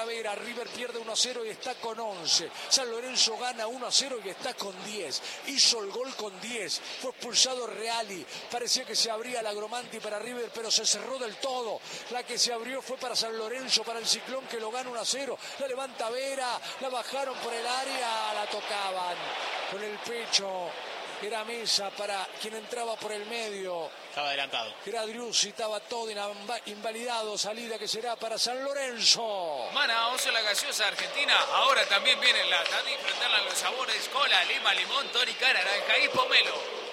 para Vera. River pierde 1-0 y está con 11. San Lorenzo gana 1-0 y está con 10. Hizo el gol con 10. Fue expulsado Reali. Parecía que se abría la Agromanti para River, pero se cerró del todo. La que se abrió fue para San Lorenzo, para el Ciclón, que lo gana 1-0. La levanta Vera, la bajaron por el área, la tocaban con el pecho. Era Mesa para quien entraba por el medio. Estaba adelantado. Era Driussi, estaba todo invalidado. Salida que será para San Lorenzo. Manaos, la gaseosa argentina. Ahora también viene en lata. Disfrutarla los sabores: cola, lima, limón, tónica, naranja y pomelo.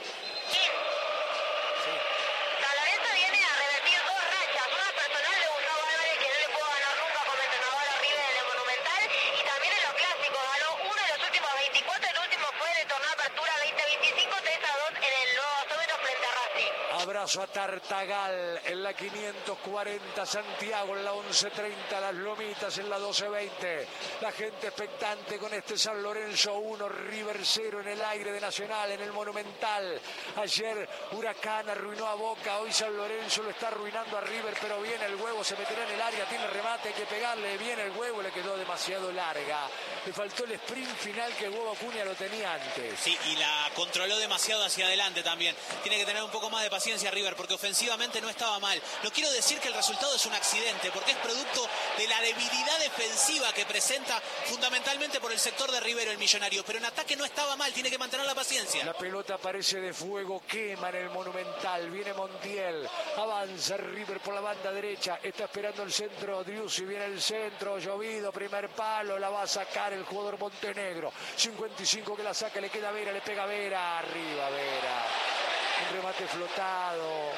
Abrazo a Tartagal en la 540, Santiago en la 1130, Las Lomitas en la 1220. La gente expectante con este San Lorenzo 1, River 0 en el aire de Nacional, en el Monumental. Ayer Huracán arruinó a Boca, hoy San Lorenzo lo está arruinando a River, pero viene el huevo, se meterá en el área, tiene remate, hay que pegarle, viene el huevo, le quedó demasiado larga. Le faltó el sprint final que el huevo Acuña lo tenía antes. Sí, y la controló demasiado hacia adelante también. Tiene que tener un poco más de paciencia River, porque ofensivamente no estaba mal. No quiero decir que el resultado es un accidente, porque es producto de la debilidad defensiva que presenta fundamentalmente por el sector de Rivero, el Millonario, pero en ataque no estaba mal, tiene que mantener la paciencia. La pelota aparece de fuego, quema en el Monumental, viene Montiel, avanza River por la banda derecha, está esperando el centro Driussi, viene el centro, llovido, primer palo, la va a sacar el jugador Montenegro, 55 que la saca, le queda Vera, le pega Vera, arriba Vera. Un remate flotado,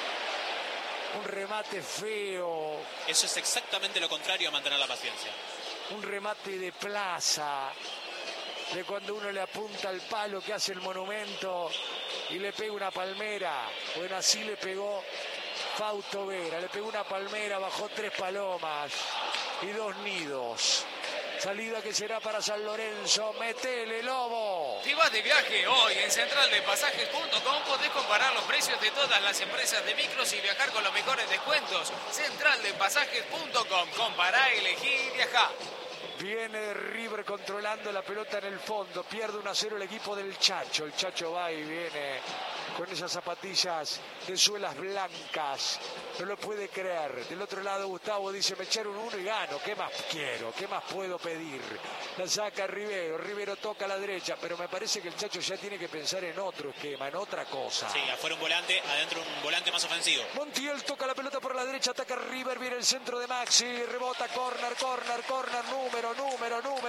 un remate feo. Eso es exactamente lo contrario a mantener la paciencia. Un remate de plaza, de cuando uno le apunta al palo que hace el Monumento y le pega una palmera. Bueno, así le pegó Fausto Vera, le pegó una palmera, bajó 3 palomas y 2 nidos. Salida que será para San Lorenzo. Metele, Lobo. Si vas de viaje hoy en centraldepasajes.com podés comparar los precios de todas las empresas de micros y viajar con los mejores descuentos. Centraldepasajes.com. Compará, elegí y viajá. Viene River controlando la pelota en el fondo. Pierde 1-0 el equipo del Chacho. El Chacho va y viene con esas zapatillas de suelas blancas. No lo puede creer. Del otro lado Gustavo dice: me echaron 1 y gano. ¿Qué más quiero? ¿Qué más puedo pedir? La saca Rivero. Rivero toca a la derecha. Pero me parece que el Chacho ya tiene que pensar en otro esquema, en otra cosa. Sí, afuera un volante, adentro un volante más ofensivo. Montiel toca la pelota por la derecha. Ataca River. Viene el centro de Maxi. Rebota. Corner. Número. El número 3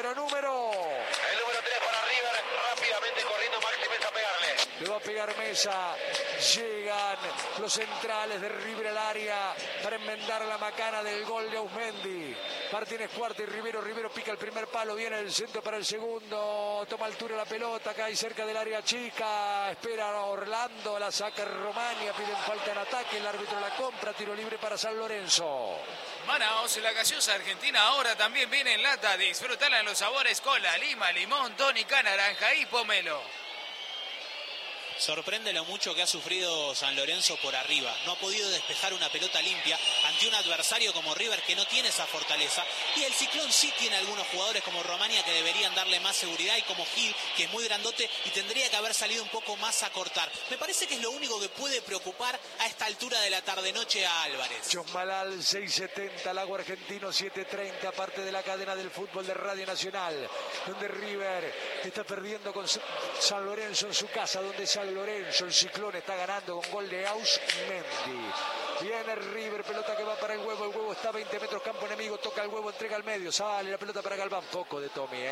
para River, rápidamente corriendo Maxi Mesa a pegarle. Le va a pegar Mesa. Llegan los centrales de River al área para enmendar la macana del gol de Ausmendi. Martínez Cuarta y Rivero. Rivero pica el primer palo, viene el centro para el segundo. Toma altura la pelota, cae cerca del área chica. Espera a Orlando, la saca Romania, piden falta en ataque. El árbitro la compra, tiro libre para San Lorenzo. Manaos, la gaseosa argentina ahora también viene en lata. Disfrutala en los sabores: cola, lima, limón, tónica, naranja y pomelo. Sorprende lo mucho que ha sufrido San Lorenzo por arriba. No ha podido despejar una pelota limpia ante un adversario como River, que no tiene esa fortaleza. Y el Ciclón sí tiene algunos jugadores como Romania que deberían darle más seguridad, y como Gil, que es muy grandote y tendría que haber salido un poco más a cortar. Me parece que es lo único que puede preocupar a esta altura de la tarde-noche a Álvarez. Chosmalal 6.70, Lago Argentino 7.30, parte de la cadena del fútbol de Radio Nacional, donde River está perdiendo con San Lorenzo en su casa, donde San Lorenzo, el Ciclón, está ganando con gol de Ausmendi. Viene River, pelota que va para el huevo está a 20 metros, campo enemigo, toca el huevo, entrega al medio, sale la pelota para Galván. Poco de Tommy,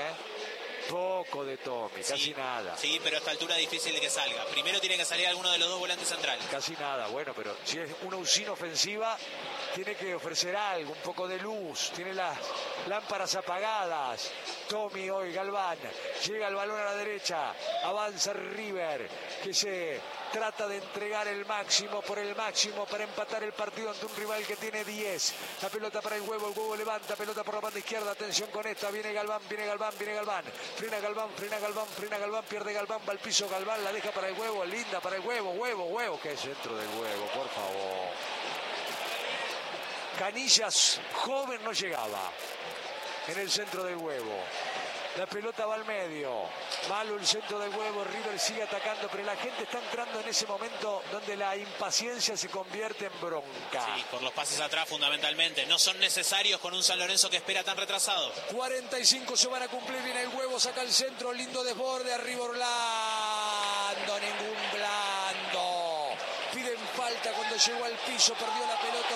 casi nada. Sí, pero a esta altura es difícil de que salga. Primero tiene que salir alguno de los 2 volantes centrales. Casi nada, bueno, pero si es una usina ofensiva, tiene que ofrecer algo, un poco de luz, tiene las lámparas apagadas. Tommy hoy, Galván, llega el balón a la derecha, avanza River, que se trata de entregar el máximo por el máximo para empatar el partido ante un rival que tiene 10. La pelota para el huevo levanta, pelota por la banda izquierda, atención con esta, viene Galván, frena Galván, pierde Galván, va al piso Galván, la deja para el huevo, linda para el huevo, que es centro del huevo, por favor. Canillas, joven, no llegaba. En el centro del huevo. La pelota va al medio. Malo el centro del huevo. River sigue atacando, pero la gente está entrando en ese momento donde la impaciencia se convierte en bronca. Sí, por los pases atrás fundamentalmente. No son necesarios con un San Lorenzo que espera tan retrasado. 45 se van a cumplir. Viene el huevo, saca el centro. Lindo desborde. Arriba Orlando. Ningún blando. Piden falta cuando llegó al piso. Perdió la pelota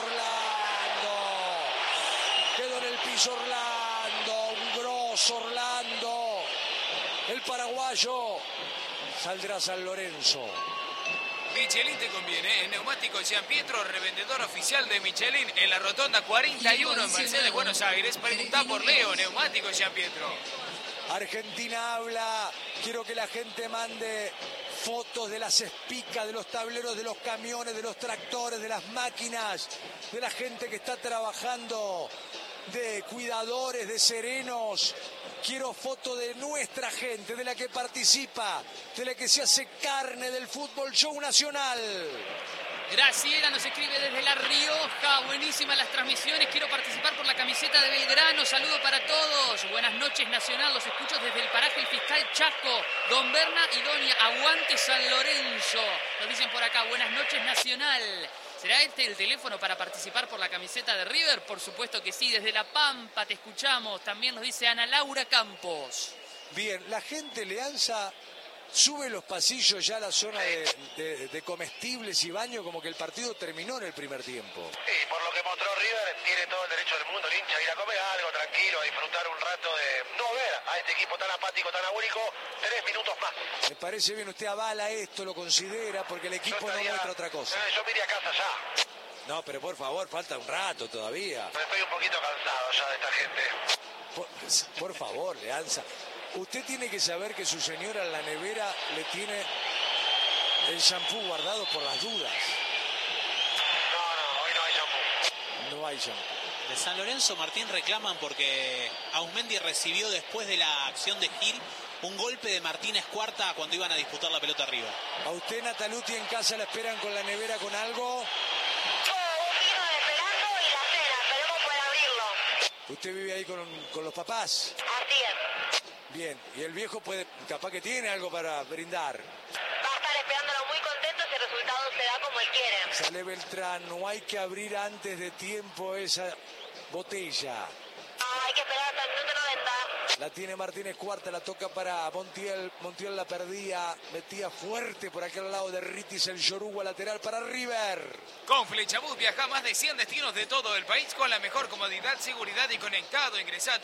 Orlando. Quedó en el piso Orlando. Un grosso Orlando. El paraguayo. Saldrá San Lorenzo. Michelin te conviene. En Neumáticos Gian Pietro, revendedor oficial de Michelin en la Rotonda 41 en Mercedes, Buenos Aires. Pregunta por Leo. Neumáticos Gian Pietro. Argentina habla. Quiero que la gente mande fotos de las espicas, de los tableros, de los camiones, de los tractores, de las máquinas, de la gente que está trabajando, de cuidadores, de serenos. Quiero fotos de nuestra gente, de la que participa, de la que se hace carne del fútbol show nacional. Graciela nos escribe desde La Rioja. Buenísimas las transmisiones. Quiero participar por la camiseta de Belgrano. Saludo para todos. Buenas noches, Nacional. Los escucho desde el paraje El Fiscal Chaco. Don Berna y Doña. Aguante San Lorenzo. Nos dicen por acá. Buenas noches, Nacional. ¿Será este el teléfono para participar por la camiseta de River? Por supuesto que sí. Desde La Pampa te escuchamos. También nos dice Ana Laura Campos. Bien, la gente Leanza sube los pasillos ya a la zona de comestibles y baño, como que el partido terminó en el primer tiempo. Y por lo que mostró River, tiene todo el derecho del mundo el hincha a ir a comer algo tranquilo, a disfrutar un rato de no ver a este equipo tan apático, tan agónico, 3 minutos más. Me parece bien, usted avala esto, lo considera, porque el equipo no muestra otra cosa. Yo me iría a casa ya. No, pero por favor, falta un rato todavía. Estoy un poquito cansado ya de esta gente. Por favor, Leanza. Usted tiene que saber que su señora en la nevera le tiene el shampoo guardado por las dudas. No, hoy no hay shampoo. No hay shampoo. De San Lorenzo, Martín, reclaman porque Ausmendi recibió después de la acción de Gil un golpe de Martínez Cuarta cuando iban a disputar la pelota arriba. ¿A usted, Nataluti, en casa la esperan con la nevera con algo? Un vino esperando y la cena, esperemos poder abrirlo. ¿Usted vive ahí con los papás? Así es. Bien, y el viejo capaz que tiene algo para brindar. Va a estar esperándolo muy contento si el resultado se da como él quiere. Sale Beltrán, no hay que abrir antes de tiempo esa botella. No, hay que esperar hasta el minuto 90. La tiene Martínez Cuarta, la toca para Montiel. Montiel la perdía, metía fuerte por aquel lado de Ritis, el Yoruba lateral para River. Con Flechabús viaja a más de 100 destinos de todo el país con la mejor comodidad, seguridad y conectado. Ingresá a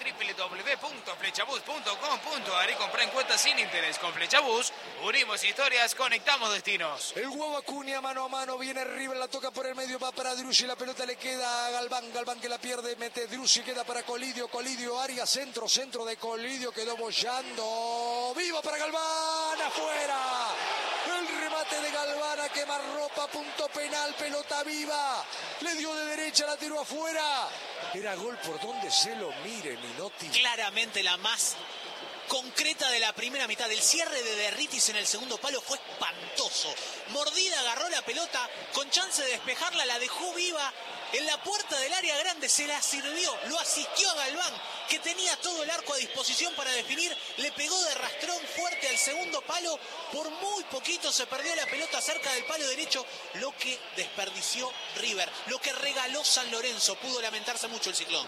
www.flechabús.com.ar y comprá en cuotas sin interés. Con Flechabús, unimos historias, conectamos destinos. El huevo Acuña, mano a mano, viene River, la toca por el medio, va para Drussi, la pelota le queda a Galván, Galván que la pierde, mete Drussi, queda para Colidio, Colidio, área, centro de Colidio, quedó bollando, vivo para Galván, afuera, el remate de Galván a quemarropa, punto penal, pelota viva, le dio de derecha, la tiró afuera, era gol por donde se lo mire, Minotti. Claramente la más concreta de la primera mitad. El cierre de Derritis en el segundo palo fue espantoso. Mordida, agarró la pelota, con chance de despejarla, la dejó viva en la puerta del área grande, se la sirvió, lo asistió a Galván, que tenía todo el arco a disposición para definir, le pegó de rastrón fuerte al segundo palo, por muy poquito se perdió la pelota cerca del palo derecho, lo que desperdició River, lo que regaló San Lorenzo, pudo lamentarse mucho el Ciclón.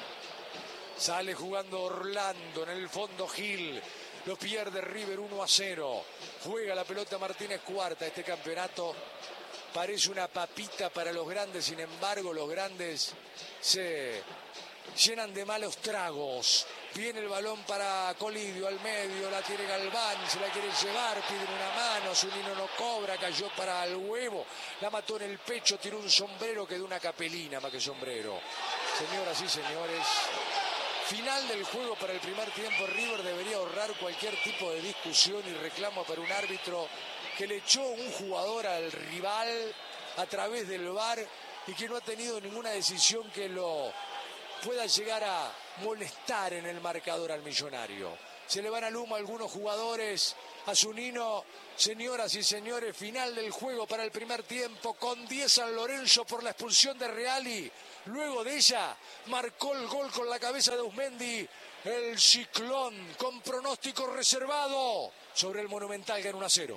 Sale jugando Orlando, en el fondo Gil, lo pierde River 1-0, juega la pelota Martínez Cuarta. Este campeonato parece una papita para los grandes, sin embargo los grandes se llenan de malos tragos. Viene el balón para Colidio al medio, la tiene Galván, se la quiere llevar, piden una mano, Zunino no cobra, cayó para el huevo, la mató en el pecho, tiró un sombrero, quedó una capelina más que sombrero. Señoras y señores, final del juego para el primer tiempo. River debería ahorrar cualquier tipo de discusión y reclamo para un árbitro que le echó un jugador al rival a través del VAR y que no ha tenido ninguna decisión que lo pueda llegar a molestar en el marcador al Millonario. Se le van al humo a algunos jugadores, a Zunino. Señoras y señores, final del juego para el primer tiempo con 10 San Lorenzo por la expulsión de Reali. Luego de ella marcó el gol con la cabeza de Usmendi. El Ciclón con pronóstico reservado sobre el Monumental, gana 1-0.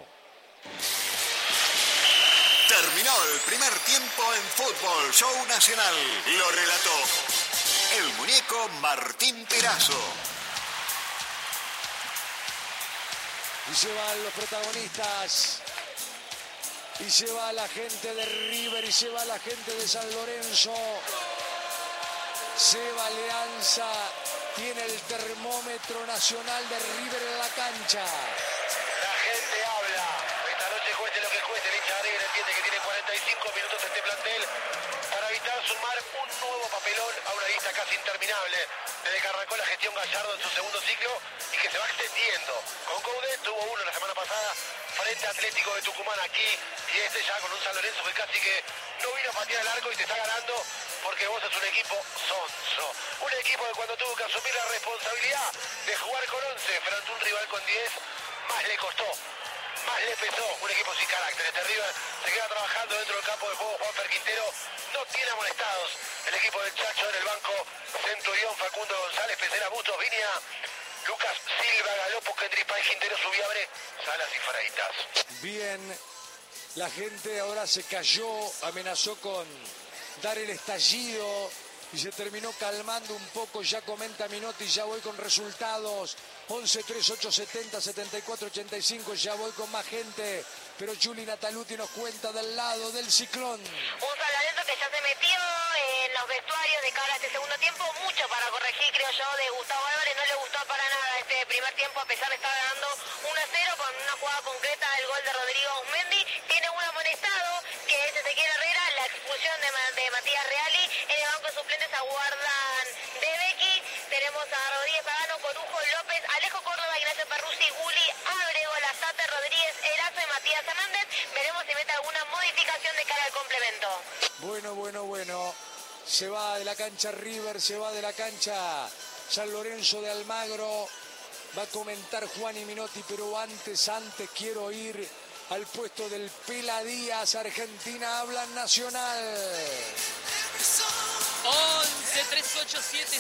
Terminó el primer tiempo en Fútbol Show Nacional. Lo relató el muñeco Martín Perazo. Y se van los protagonistas. Y se va la gente de River y se va la gente de San Lorenzo. Se va Alianza. Tiene el termómetro nacional de River en la cancha. La gente habla. Esta noche cueste lo que cueste. El hincha de River entiende que tiene 45 minutos este plantel para evitar sumar un nuevo papelón a una lista casi interminable desde que arrancó la gestión Gallardo en su segundo ciclo y que se va extendiendo. Con Coudet tuvo uno la semana pasada frente a Atlético de Tucumán aquí y este ya con un San Lorenzo que casi que no vino a patear el arco y te está ganando porque vos sos un equipo sonso. Un equipo que cuando tuvo que asumir la responsabilidad de jugar con 11 frente a un rival con 10, más le costó, más le pesó. Un equipo sin carácter. Este River se queda trabajando dentro del campo de juego. Juanfer Quintero no tiene amonestados. El equipo del Chacho en el banco, Centurión, Facundo González, Pecera, Bustos, Viña, Lucas Silva, Galopo, Kendripa y Quintero, Subiabre, Salas y Freitas. Bien, la gente ahora se cayó, amenazó con dar el estallido y se terminó calmando un poco. Ya comenta Minotti, ya voy con resultados. 11 3 8 70 74 85, ya voy con más gente. Pero Juli Nataluti nos cuenta del lado del Ciclón. Un San Lorenzo que ya se metió en los vestuarios de cara a este segundo tiempo. Mucho para corregir, creo yo, de Gustavo Álvarez. No le gustó para nada este primer tiempo, a pesar de estar ganando 1-0 con una jugada concreta del gol de Rodrigo Usmendi. Tiene un amonestado, que es Ezequiel Herrera, la expulsión de Matías Reali. En el banco de suplentes aguardan de Becky. Tenemos a Rodríguez Pagano, Corujo, López, Alejo Córdoba, Ignacio Perruzzi, Guli, Ábrego, Lazate, Rodríguez, Erazo y Matías Hernández. Veremos si mete alguna modificación de cara al complemento. Bueno. Se va de la cancha River, se va de la cancha San Lorenzo de Almagro. Va a comentar Juan y Minotti, pero antes quiero ir al puesto del Pela Díaz. Argentina habla Nacional. 11 3870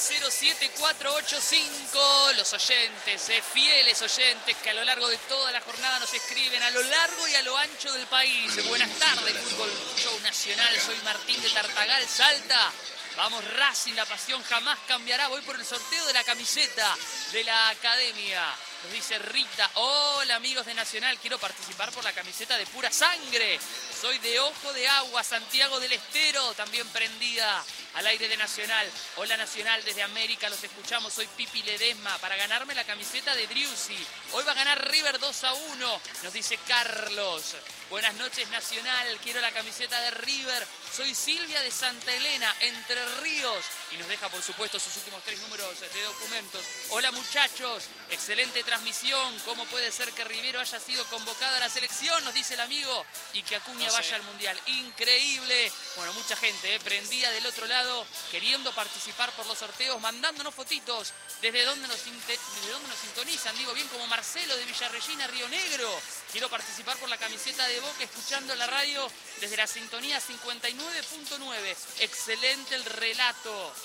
7485. Los oyentes, fieles oyentes que a lo largo de toda la jornada nos escriben a lo largo y a lo ancho del país. Buenas tardes, Fútbol Show Nacional. Soy Martín de Tartagal, Salta. Vamos Racing, la pasión jamás cambiará. Voy por el sorteo de la camiseta de la academia. Nos dice Rita, hola amigos de Nacional, quiero participar por la camiseta de Pura Sangre. Soy de Ojo de Agua, Santiago del Estero, también prendida al aire de Nacional. Hola Nacional, desde América los escuchamos, soy Pipi Ledesma, para ganarme la camiseta de Driussi. Hoy va a ganar River 2-1, nos dice Carlos. Buenas noches Nacional, quiero la camiseta de River. Soy Silvia de Santa Elena, Entre Ríos. Y nos deja por supuesto sus últimos 3 números de documentos. Hola muchachos, excelente transmisión. ¿Cómo puede ser que Rivero haya sido convocado a la selección? Nos dice el amigo. Y que Acuña vaya al Mundial. Increíble. Bueno, mucha gente prendida del otro lado, queriendo participar por los sorteos, mandándonos fotitos desde donde nos sintonizan. Digo bien, como Marcelo de Villarregina, Río Negro. Quiero participar por la camiseta de Boca, escuchando la radio desde la sintonía 59.9. Excelente el relato.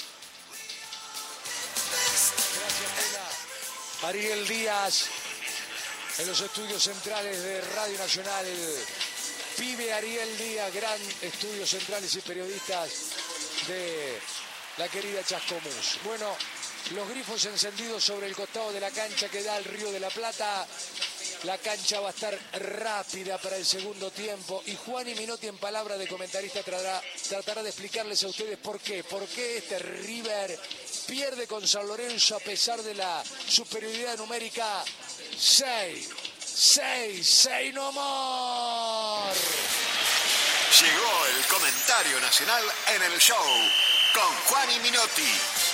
Gracias, Pela. Ariel Díaz, en los estudios centrales de Radio Nacional. Pibe Ariel Díaz, gran estudios centrales y periodistas de la querida Chascomús. Bueno, los grifos encendidos sobre el costado de la cancha que da al Río de la Plata. La cancha va a estar rápida para el segundo tiempo y Juan y Minotti, en palabra de comentarista, tratará de explicarles a ustedes por qué este River pierde con San Lorenzo a pesar de la superioridad numérica. 6 no more. Llegó el comentario nacional en el show con Juan y Minotti.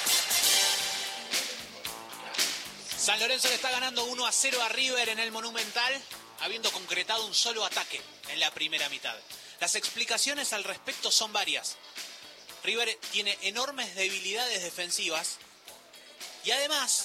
San Lorenzo le está ganando 1-0 a River en el Monumental, habiendo concretado un solo ataque en la primera mitad. Las explicaciones al respecto son varias. River tiene enormes debilidades defensivas y además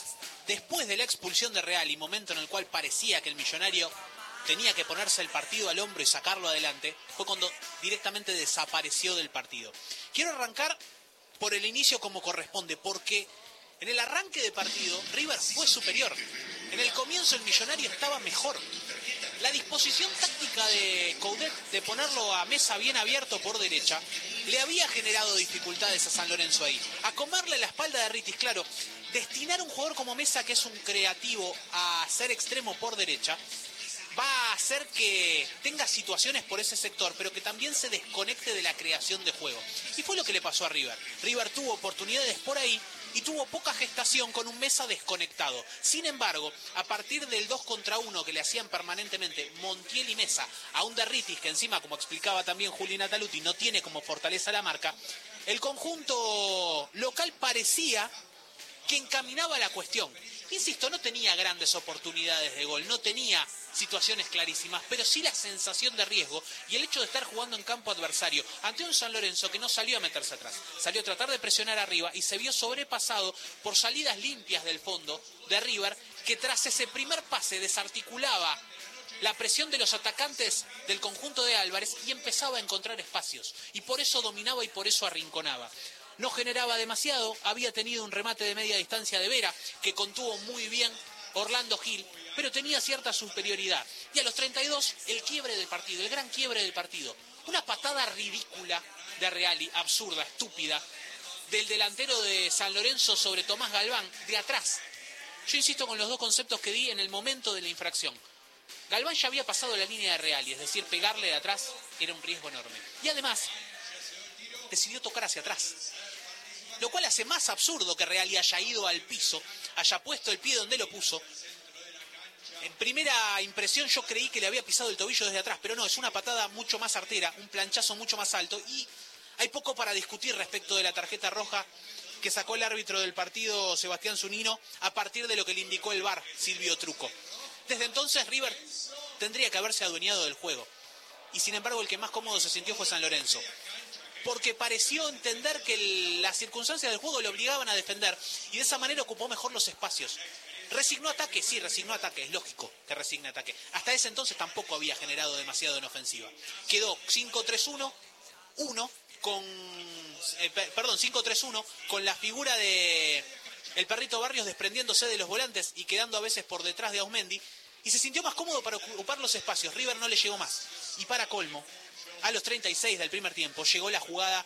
después de la expulsión de Real y momento en el cual parecía que el Millonario tenía que ponerse el partido al hombro y sacarlo adelante, fue cuando directamente desapareció del partido. Quiero arrancar por el inicio como corresponde, porque en el arranque de partido River fue superior. En el comienzo el Millonario estaba mejor. La disposición táctica de Coudet de ponerlo a Mesa bien abierto por derecha le había generado dificultades a San Lorenzo ahí. A comerle la espalda de Ritis, claro, destinar a un jugador como Mesa, que es un creativo, a ser extremo por derecha, va a hacer que tenga situaciones por ese sector, pero que también se desconecte de la creación de juego. Y fue lo que le pasó a River. River tuvo oportunidades por ahí y tuvo poca gestación con un Mesa desconectado. Sin embargo, a partir del 2 contra 1 que le hacían permanentemente Montiel y Mesa a un Derritis, que encima, como explicaba también Juli Nataluti, no tiene como fortaleza la marca, el conjunto local parecía que encaminaba la cuestión. Insisto, no tenía grandes oportunidades de gol, no tenía situaciones clarísimas, pero sí la sensación de riesgo y el hecho de estar jugando en campo adversario ante un San Lorenzo que no salió a meterse atrás, salió a tratar de presionar arriba y se vio sobrepasado por salidas limpias del fondo de River, que tras ese primer pase desarticulaba la presión de los atacantes del conjunto de Álvarez y empezaba a encontrar espacios, y por eso dominaba y por eso arrinconaba. No generaba demasiado, había tenido un remate de media distancia de Vera, que contuvo muy bien Orlando Gil, pero tenía cierta superioridad. Y a los 32, el quiebre del partido, el gran quiebre del partido. Una patada ridícula de Reali, absurda, estúpida, del delantero de San Lorenzo sobre Tomás Galván, de atrás. Yo insisto con los dos conceptos que di en el momento de la infracción. Galván ya había pasado la línea de Reali, es decir, pegarle de atrás era un riesgo enorme. Y además, decidió tocar hacia atrás, lo cual hace más absurdo que Reali haya ido al piso, haya puesto el pie donde lo puso. En primera impresión yo creí que le había pisado el tobillo desde atrás, pero no, es una patada mucho más artera, un planchazo mucho más alto, y hay poco para discutir respecto de la tarjeta roja que sacó el árbitro del partido, Sebastián Zunino, a partir de lo que le indicó el VAR, Silvio Truco. Desde entonces River tendría que haberse adueñado del juego, y sin embargo el que más cómodo se sintió fue San Lorenzo, porque pareció entender que las circunstancias del juego le obligaban a defender, y de esa manera ocupó mejor los espacios. ¿Resignó ataque? Sí, resignó ataque, es lógico que resigne ataque. Hasta ese entonces tampoco había generado demasiado en ofensiva. Quedó 5-3-1, 5-3-1, con la figura de el Perrito Barrios desprendiéndose de los volantes y quedando a veces por detrás de Ausmendi, y se sintió más cómodo para ocupar los espacios. River no le llegó más. Y para colmo, a los 36 del primer tiempo llegó la jugada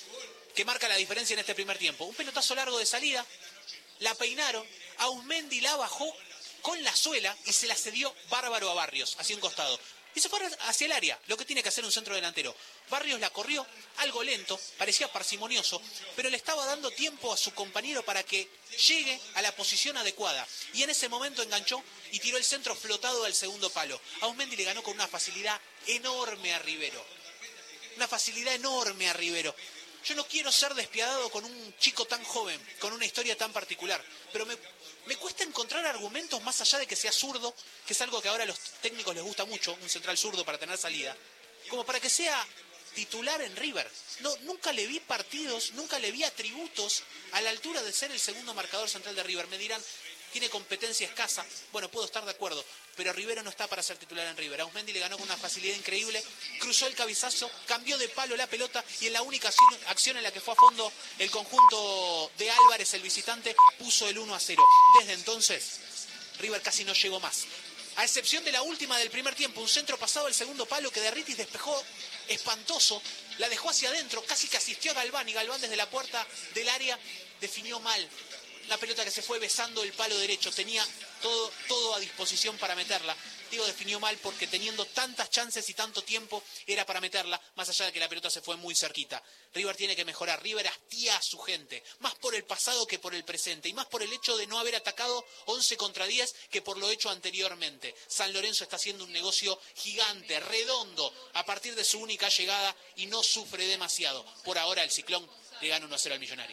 que marca la diferencia en este primer tiempo. Un pelotazo largo de salida, la peinaron, Ausmendi la bajó con la suela y se la cedió bárbaro a Barrios, hacia un costado. Y se fue hacia el área, lo que tiene que hacer un centro delantero. Barrios la corrió, algo lento, parecía parsimonioso, pero le estaba dando tiempo a su compañero para que llegue a la posición adecuada. Y en ese momento enganchó y tiró el centro flotado al segundo palo. Ausmendi le ganó con una facilidad enorme a Rivero. Una facilidad enorme a Rivero. Yo no quiero ser despiadado con un chico tan joven, con una historia tan particular, pero me cuesta encontrar argumentos más allá de que sea zurdo, que es algo que ahora a los técnicos les gusta mucho, un central zurdo para tener salida, como para que sea titular en River. No, nunca le vi partidos, nunca le vi atributos a la altura de ser el segundo marcador central de River. Me dirán, tiene competencia escasa. Bueno, puedo estar de acuerdo, pero Rivero no está para ser titular en River. Ausmendi le ganó con una facilidad increíble, cruzó el cabezazo, cambió de palo la pelota y en la única acción en la que fue a fondo el conjunto de Álvarez, el visitante, puso el 1-0. Desde entonces, River casi no llegó más. A excepción de la última del primer tiempo, un centro pasado al segundo palo que Derritis despejó espantoso, la dejó hacia adentro, casi que asistió a Galván, y Galván desde la puerta del área definió mal. La pelota que se fue besando el palo derecho, tenía todo a disposición para meterla. Digo, definió mal porque teniendo tantas chances y tanto tiempo era para meterla, más allá de que la pelota se fue muy cerquita. River tiene que mejorar, River hastía a su gente, más por el pasado que por el presente, y más por el hecho de no haber atacado 11 contra 10 que por lo hecho anteriormente. San Lorenzo está haciendo un negocio gigante, redondo, a partir de su única llegada y no sufre demasiado. Por ahora el Ciclón le gana 1-0 al Millonario.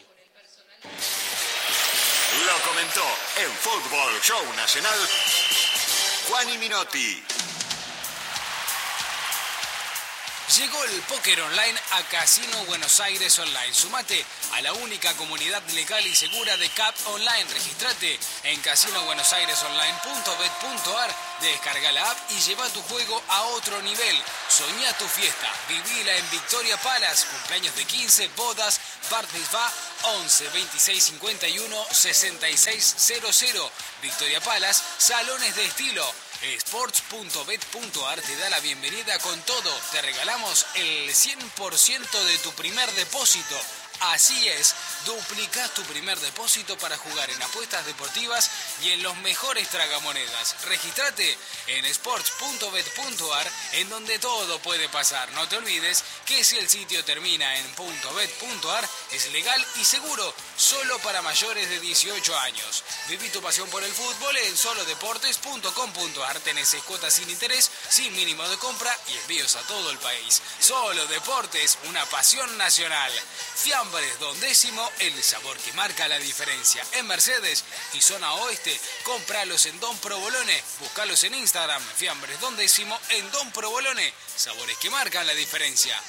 Lo comentó en Fútbol Show Nacional Juani Minotti. Llegó el póker online a Casino Buenos Aires Online. Sumate a la única comunidad legal y segura de CAP Online. Registrate en casinobuenosairesonline.bet.ar. Descarga la app y lleva tu juego a otro nivel. Soñá tu fiesta. Vivila en Victoria Palace. Cumpleaños de 15, bodas, bar mitzvah, 11 26 51 66 00. Victoria Palace, salones de estilo. Sports.bet.ar te da la bienvenida con todo. Te regalamos el 100% de tu primer depósito. Así es, duplicás tu primer depósito para jugar en apuestas deportivas y en los mejores tragamonedas. Regístrate en sports.bet.ar, en donde todo puede pasar. No te olvides que si el sitio termina en .bet.ar es legal y seguro, solo para mayores de 18 años. Viví tu pasión por el fútbol en solodeportes.com.ar. Tenés 6 cuotas sin interés, sin mínimo de compra y envíos a todo el país. Solo Deportes, una pasión nacional. Fiambres Don Décimo, el sabor que marca la diferencia. En Mercedes y zona oeste, compralos en Don Provolone. Búscalos en Instagram, Fiambres Don Décimo en Don Provolone. Sabores que marcan la diferencia.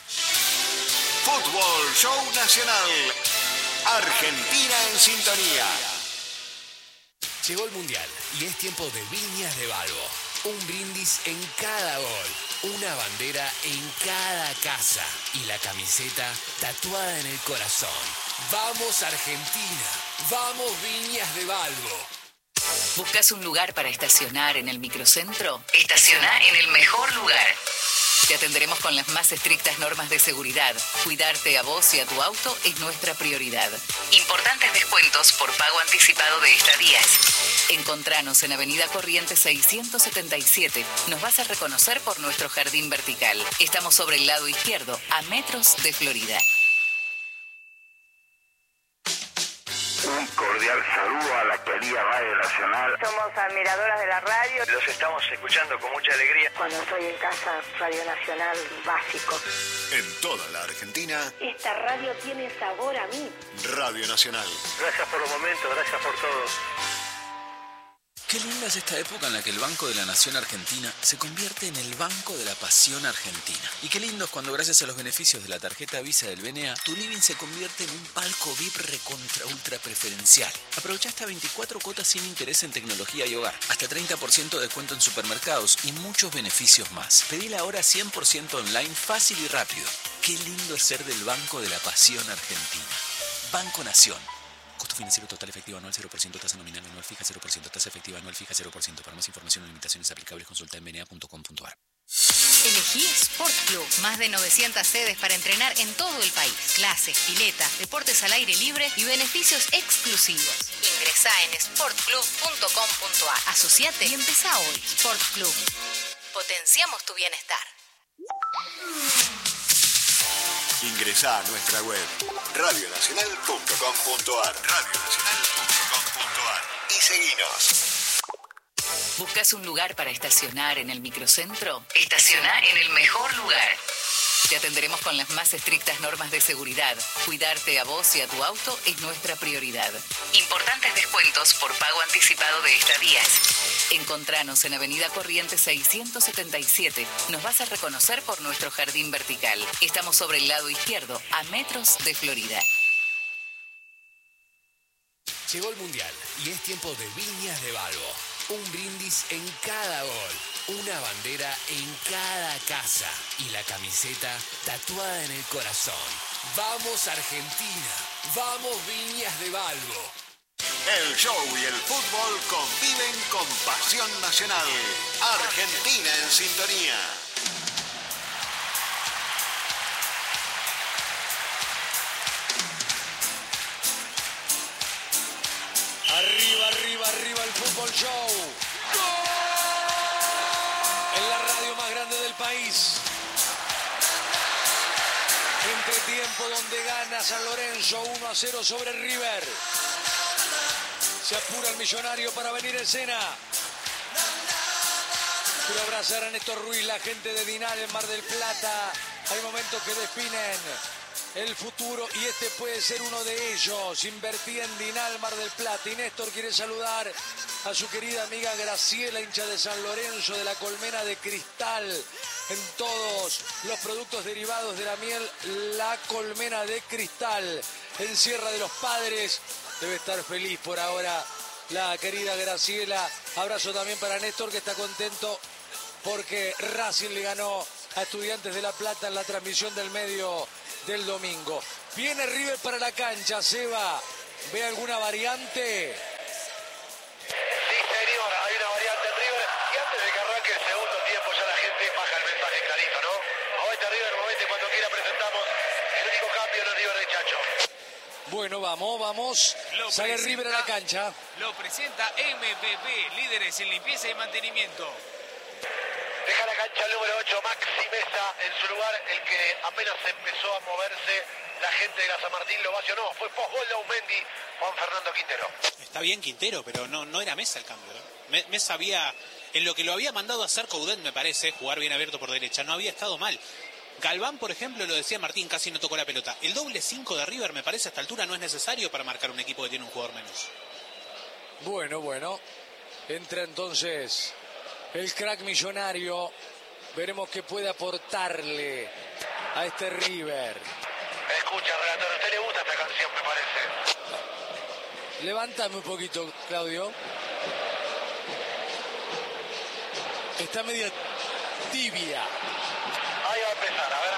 Fútbol Show Nacional. Argentina en sintonía. Llegó el Mundial y es tiempo de Viñas de Balbo. Un brindis en cada gol, una bandera en cada casa y la camiseta tatuada en el corazón. ¡Vamos Argentina! ¡Vamos Viñas de Balbo! ¿Buscas un lugar para estacionar en el microcentro? Estaciona en el mejor lugar. Te atenderemos con las más estrictas normas de seguridad. Cuidarte a vos y a tu auto es nuestra prioridad. Importantes descuentos por pago anticipado de estadías. Encontranos en Avenida Corrientes 677. Nos vas a reconocer por nuestro jardín vertical. Estamos sobre el lado izquierdo, a metros de Florida. Un cordial saludo a la querida Radio Nacional. Somos admiradoras de la radio. Los estamos escuchando con mucha alegría. Cuando estoy en casa, Radio Nacional, básico. En toda la Argentina, Esta radio tiene sabor a mí. Radio Nacional. Gracias por los momentos, gracias por todo. Qué linda es esta época en la que el Banco de la Nación Argentina se convierte en el Banco de la Pasión Argentina. Y qué lindo es cuando gracias a los beneficios de la tarjeta Visa del BNA, tu living se convierte en un palco VIP recontra ultra preferencial. Aprovecha hasta 24 cuotas sin interés en tecnología y hogar, hasta 30% de descuento en supermercados y muchos beneficios más. Pedila ahora 100% online, fácil y rápido. Qué lindo es ser del Banco de la Pasión Argentina. Banco Nación. Costo financiero total efectivo anual 0%, tasa nominal anual fija 0%, tasa efectiva anual fija 0%. Para más información o limitaciones aplicables consulta en bna.com.ar. Elegí Sport Club. Más de 900 sedes para entrenar en todo el país. Clases, piletas, deportes al aire libre y beneficios exclusivos. Ingresá en sportclub.com.ar. Asociate y empezá hoy. Sport Club. Potenciamos tu bienestar. Ingresá a nuestra web radionacional.com.ar y seguinos. ¿Buscas un lugar para estacionar en el microcentro? Estaciona en el mejor lugar. Te atenderemos con las más estrictas normas de seguridad. Cuidarte a vos y a tu auto es nuestra prioridad. Importantes descuentos por pago anticipado de estadías. Encontranos en Avenida Corrientes 677. Nos vas a reconocer por nuestro jardín vertical. Estamos sobre el lado izquierdo, a metros de Florida. Llegó el Mundial y es tiempo de Viñas de Balbo. Un brindis en cada gol, una bandera en cada casa y la camiseta tatuada en el corazón. ¡Vamos Argentina! ¡Vamos Viñas de Balbo! El show y el fútbol conviven con pasión nacional. Argentina en sintonía. Arriba, arriba, arriba el Fútbol Show. ¡Gol! En la radio más grande del país. Entretiempo donde gana San Lorenzo 1-0 sobre River. Se apura el Millonario para venir en escena. Quiero abrazar a Néstor Ruiz, la gente de Dinal en Mar del Plata. Hay momentos que definen el futuro y este puede ser uno de ellos. Invertí en Dinal Mar del Plata. Y Néstor quiere saludar a su querida amiga Graciela, hincha de San Lorenzo, de la colmena de cristal. En todos los productos derivados de la miel, la colmena de cristal. En Sierra de los Padres debe estar feliz por ahora la querida Graciela. Abrazo también para Néstor, que está contento porque Racing le ganó a Estudiantes de La Plata en la transmisión del medio del domingo. Viene River para la cancha, Seba. ¿Ve alguna variante? Sí, señor, hay una variante en River. Y antes de que arranque el segundo tiempo, ya la gente baja el mensaje clarito, ¿no? Movete River, movete, cuando quiera presentamos el único cambio en el River de Chacho. Bueno, vamos. Sale River a la cancha. Lo presenta MPP, líderes en limpieza y mantenimiento. Deja la cancha el número 8, Maxi Mesa, en su lugar, el que apenas empezó a moverse. La gente de la San Martín lo vacionó. Fue post-gol de Aumendi, Juan Fernando Quintero. Está bien Quintero, pero no era Mesa el cambio, ¿eh? Mesa había, en lo que lo había mandado a hacer Coudet, me parece, jugar bien abierto por derecha, no había estado mal. Galván, por ejemplo, lo decía Martín, casi no tocó la pelota. El doble 5 de River, me parece, a esta altura no es necesario para marcar un equipo que tiene un jugador menos. Bueno. Entra entonces el crack millonario. Veremos qué puede aportarle a este River. Escucha, relator, a usted le gusta esta canción, me parece. Levántame un poquito, Claudio. Está media tibia. Ahí va a empezar, a ver.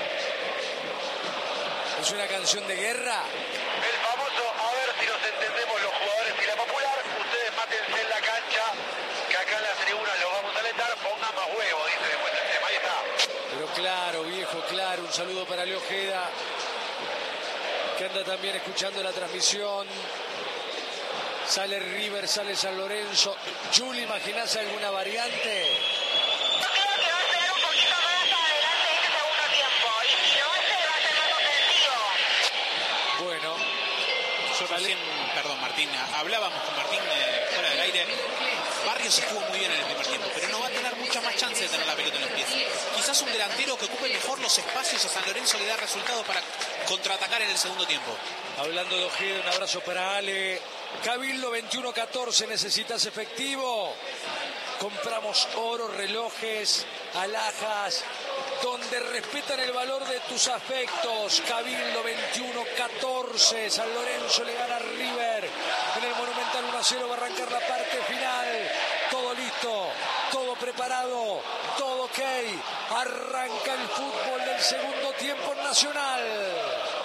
¿Es una canción de guerra? El famoso, a ver si nos entendemos los jugadores y la popular. Ustedes mátense en la cancha, que acá en las tribunas los vamos a alentar. Pongan más huevo, dice después el tema. Ahí está. Pero claro, viejo, claro. Un saludo para Leo Ojeda, que anda también escuchando la transmisión. Sale River, sale San Lorenzo. Juli, ¿imaginás alguna variante? Yo creo que va a ser un poquito más adelante este segundo tiempo. Y si no, este va a ser más ofensivo. Bueno. Yo recién, perdón Martín, hablábamos con Martín fuera del aire. Barrios estuvo muy bien en el primer tiempo, pero no va a tener mucha más chance de tener la pelota en los pies. Quizás un delantero que ocupe mejor los espacios a San Lorenzo le da resultado para contraatacar en el segundo tiempo. Hablando de Ojeda, un abrazo para Ale. Cabildo 2114, ¿necesitas efectivo? Compramos oro, relojes, alhajas, donde respetan el valor de tus afectos. Cabildo 2114, San Lorenzo le gana a River en el Monumental 1-0, va a arrancar la parte final. Todo listo, todo preparado, todo ok. Arranca el fútbol del segundo tiempo nacional.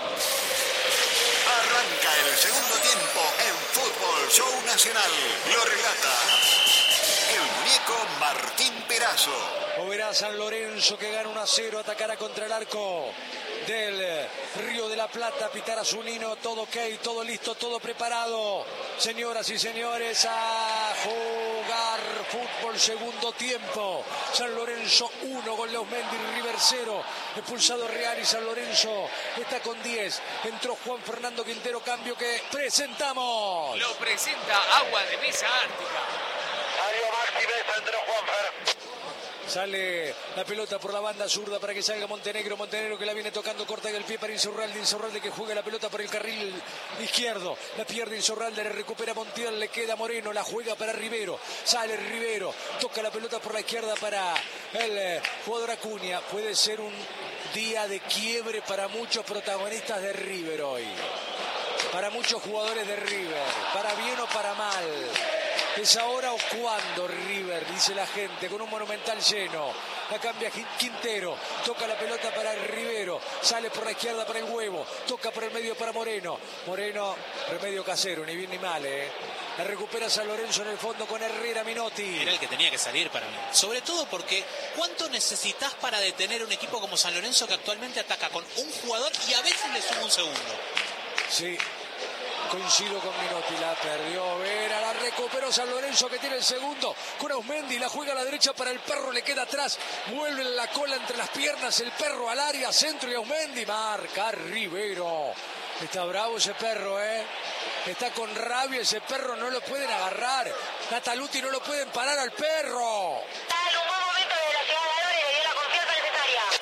Arranca el segundo tiempo en Fútbol Show Nacional. Lo relata el muñeco Martín Perazo. O verá San Lorenzo que gana 1-0, atacará contra el arco del Río de la Plata, pitar a Zunino, todo ok, todo listo, todo preparado. Señoras y señores, a jugar fútbol segundo tiempo. San Lorenzo 1, gol de Aumendi, River 0. Expulsado Real y San Lorenzo está con 10. Entró Juan Fernando Quintero, cambio que presentamos. Lo presenta Agua de Mesa Ártica. Salió Maxi Mesa, entró Juanfer. Sale la pelota por la banda zurda para que salga Montenegro. Montenegro que la viene tocando corta el pie para Insaurralde. Insaurralde que juega la pelota por el carril izquierdo. La pierde Insaurralde, le recupera Montiel, le queda Moreno, la juega para Rivero. Sale Rivero, toca la pelota por la izquierda para el jugador Acuña. Puede ser un día de quiebre para muchos protagonistas de River hoy. Para muchos jugadores de River, para bien o para mal. ¿Es ahora o cuándo River? Dice la gente, con un Monumental lleno. La cambia Quintero, toca la pelota para Rivero, sale por la izquierda para el Huevo, toca por el medio para Moreno. Moreno, remedio casero, ni bien ni mal, La recupera San Lorenzo en el fondo con Herrera, Minotti. Era el que tenía que salir para mí. Sobre todo porque, ¿cuánto necesitas para detener un equipo como San Lorenzo que actualmente ataca con un jugador y a veces le suma un segundo? Sí. Coincido con Minotti, la perdió Vera, la recuperó San Lorenzo que tiene el segundo con Aumendi, la juega a la derecha para el Perro, le queda atrás, vuelve la cola entre las piernas, el Perro al área, centro y Aumendi, marca Rivero. Está bravo ese Perro, está con rabia ese Perro, no lo pueden agarrar, Nataluti no lo pueden parar al Perro. Está en un buen momento de la ciudad de Valores, le dio la confianza necesaria. Perro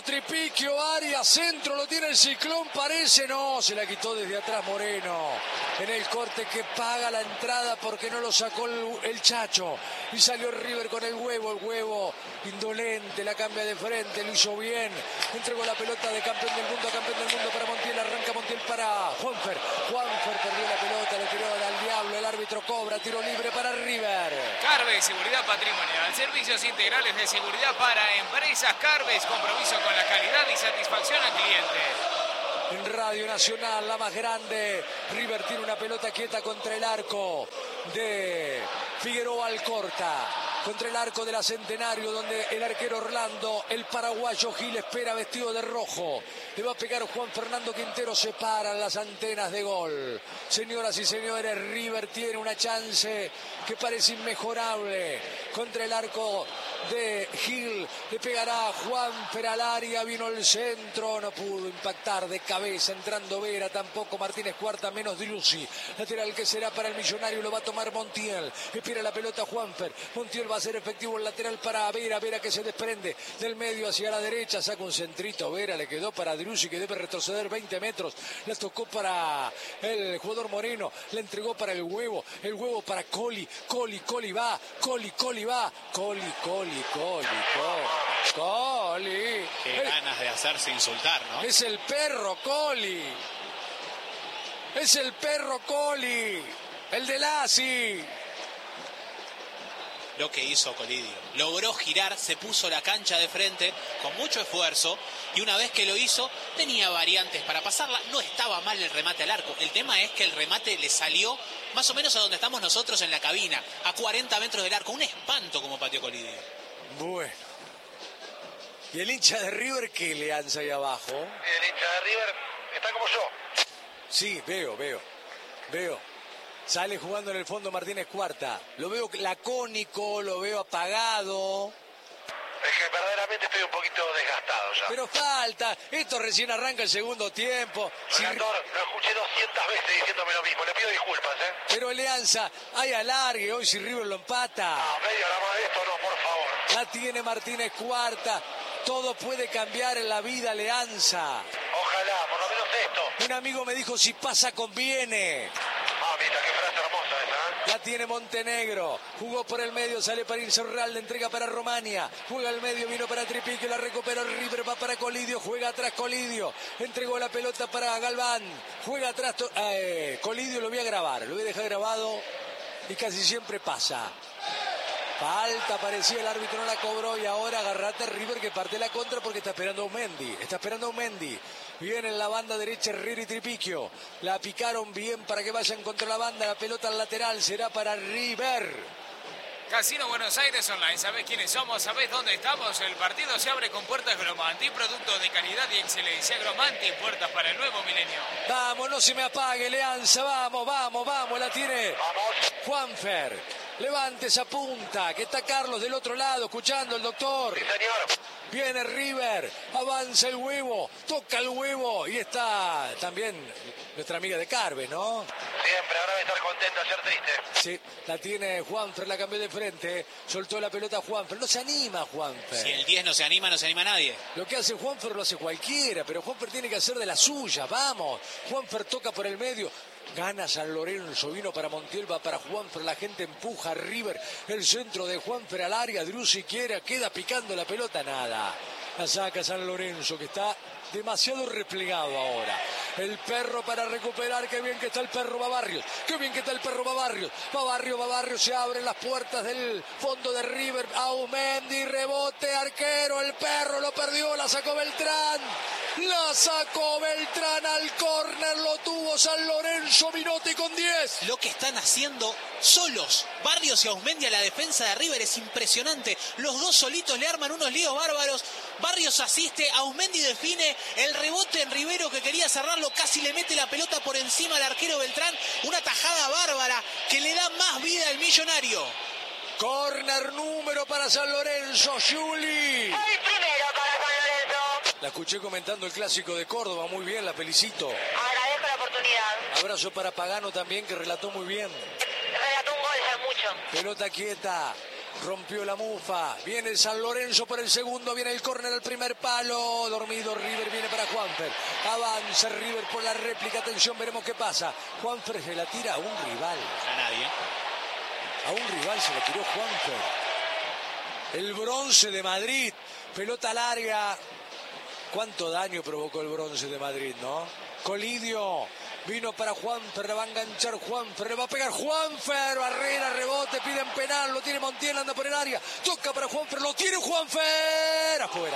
Vamos, Tripiquio, área, centro, lo tiene el Ciclón, parece, no, se la quitó desde atrás Moreno. En el corte que paga la entrada porque no lo sacó el Chacho. Y salió River con el huevo indolente, la cambia de frente, lo hizo bien. Entregó la pelota de campeón del mundo a campeón del mundo para Montiel, arranca Montiel para Juanfer. Juanfer perdió la pelota, le tiró al diablo, el árbitro cobra, tiro libre para River. Carves, seguridad patrimonial, servicios integrales de seguridad para empresas. Carves, compromiso con la calidad y satisfacción al cliente. En Radio Nacional, la más grande, River tiene una pelota quieta contra el arco de Figueroa Alcorta, contra el arco de la Centenario, donde el arquero Orlando, el paraguayo Gil, espera vestido de rojo. Le va a pegar Juan Fernando Quintero, se paran las antenas de gol. Señoras y señores, River tiene una chance que parece inmejorable contra el arco de Gil. Le pegará Juanfer al área, vino el centro, no pudo impactar de cabeza, entrando Vera, tampoco Martínez Cuarta, menos Driussi. Lateral que será para el Millonario, lo va a tomar Montiel. Espera la pelota Juanfer. Montiel va a ser efectivo el lateral para Vera, Vera que se desprende del medio hacia la derecha, saca un centrito, Vera le quedó para Driussi que debe retroceder 20 metros, la tocó para el jugador Moreno, le entregó para el huevo para Coli va, Coli va, Coli. Qué ganas de hacerse insultar, ¿no? Es el perro Coli. Es el perro Coli. El de Lassi. Lo que hizo Colidio. Logró girar, se puso la cancha de frente con mucho esfuerzo y una vez que lo hizo tenía variantes para pasarla. No estaba mal el remate al arco. El tema es que el remate le salió más o menos a donde estamos nosotros en la cabina, a 40 metros del arco. Un espanto como pateó Colidio. Bueno. ¿Y el hincha de River qué le alza ahí abajo? El hincha de River está como yo. Sí, veo. Sale jugando en el fondo Martínez Cuarta. Lo veo lacónico, lo veo apagado. Es que verdaderamente estoy un poquito desgastado ya. Pero falta. Esto recién arranca el segundo tiempo. Relator, lo escuché 200 veces diciéndome lo mismo. Le pido disculpas, ¿eh? Pero Alianza, hay alargue hoy si River lo empata. Media hora más de esto, no, por favor. La tiene Martínez Cuarta. Todo puede cambiar en la vida, Alianza. Ojalá, por lo menos esto. Un amigo me dijo, si pasa, conviene. Mira, qué frase hermosa esa, ¿eh? La tiene Montenegro, jugó por el medio, sale para Insorral, le entrega para Romania, juega al medio, vino para Tripiquio, la recupera River, va para Colidio, juega atrás Colidio, entregó la pelota para Galván, juega atrás Colidio, lo voy a grabar, lo voy a dejar grabado y casi siempre pasa. Falta, parecía el árbitro no la cobró y ahora agarrate River que parte la contra porque está esperando a Aumendi. Viene en la banda derecha River y Tripiquio. La picaron bien para que vayan contra la banda. La pelota al lateral será para River. Casino Buenos Aires Online. ¿Sabés quiénes somos? ¿Sabés dónde estamos? El partido se abre con puertas Gromanti. Producto de calidad y excelencia. Gromanti, puertas para el nuevo milenio. Vamos, no se me apague, Leanza. Vamos. La tiene Juanfer. Levante esa punta, que está Carlos del otro lado, escuchando el doctor. Sí, señor. Viene River, avanza el huevo, toca el huevo y está también nuestra amiga de Carves, ¿no? Siempre, ahora de estar contenta, ser triste. Sí, la tiene Juanfer, la cambió de frente, soltó la pelota Juanfer, no se anima Juanfer. Si el 10 no se anima nadie. Lo que hace Juanfer lo hace cualquiera, pero Juanfer tiene que hacer de la suya, vamos. Juanfer toca por el medio. Gana San Lorenzo, vino para Montiel, va para Juanfer, la gente empuja a River, el centro de Juanfer al área, Driussi queda picando la pelota, nada. La saca San Lorenzo que está demasiado replegado ahora. El perro para recuperar, qué bien que está el perro, va Barrios, va Barrios, se abren las puertas del fondo de River, Aumendi, rebote, arquero, el perro lo perdió, la sacó Beltrán al córner, lo tuvo San Lorenzo, Minotti con 10. Lo que están haciendo solos Barrios y Aumendi a la defensa de River es impresionante. Los dos solitos le arman unos líos bárbaros. Barrios asiste, Aumendi define el rebote en Rivero que quería cerrarlo, casi le mete la pelota por encima al arquero Beltrán. Una tajada bárbara que le da más vida al Millonario. Córner número para San Lorenzo, Juli. El primero para San Lorenzo. La escuché comentando el clásico de Córdoba, muy bien, la felicito. Agradezco la oportunidad. Abrazo para Pagano también, que relató muy bien. Relató un gol, ya es mucho. Pelota quieta, Rompió la mufa. Viene el San Lorenzo por el segundo. Viene el córner al primer palo. Dormido River. Viene para Juanfer. Avanza River por la réplica. Atención, veremos qué pasa. Juanfer se la tira a un rival. A nadie. A un rival se le tiró Juanfer. El Bronce de Madrid. Pelota larga. ¿Cuánto daño provocó el Bronce de Madrid, no? Colidio. Vino para Juanfer, le va a enganchar Juanfer, le va a pegar Juanfer, barrera, rebote, piden penal, lo tiene Montiel, anda por el área, toca para Juanfer, lo tiene Juanfer, afuera.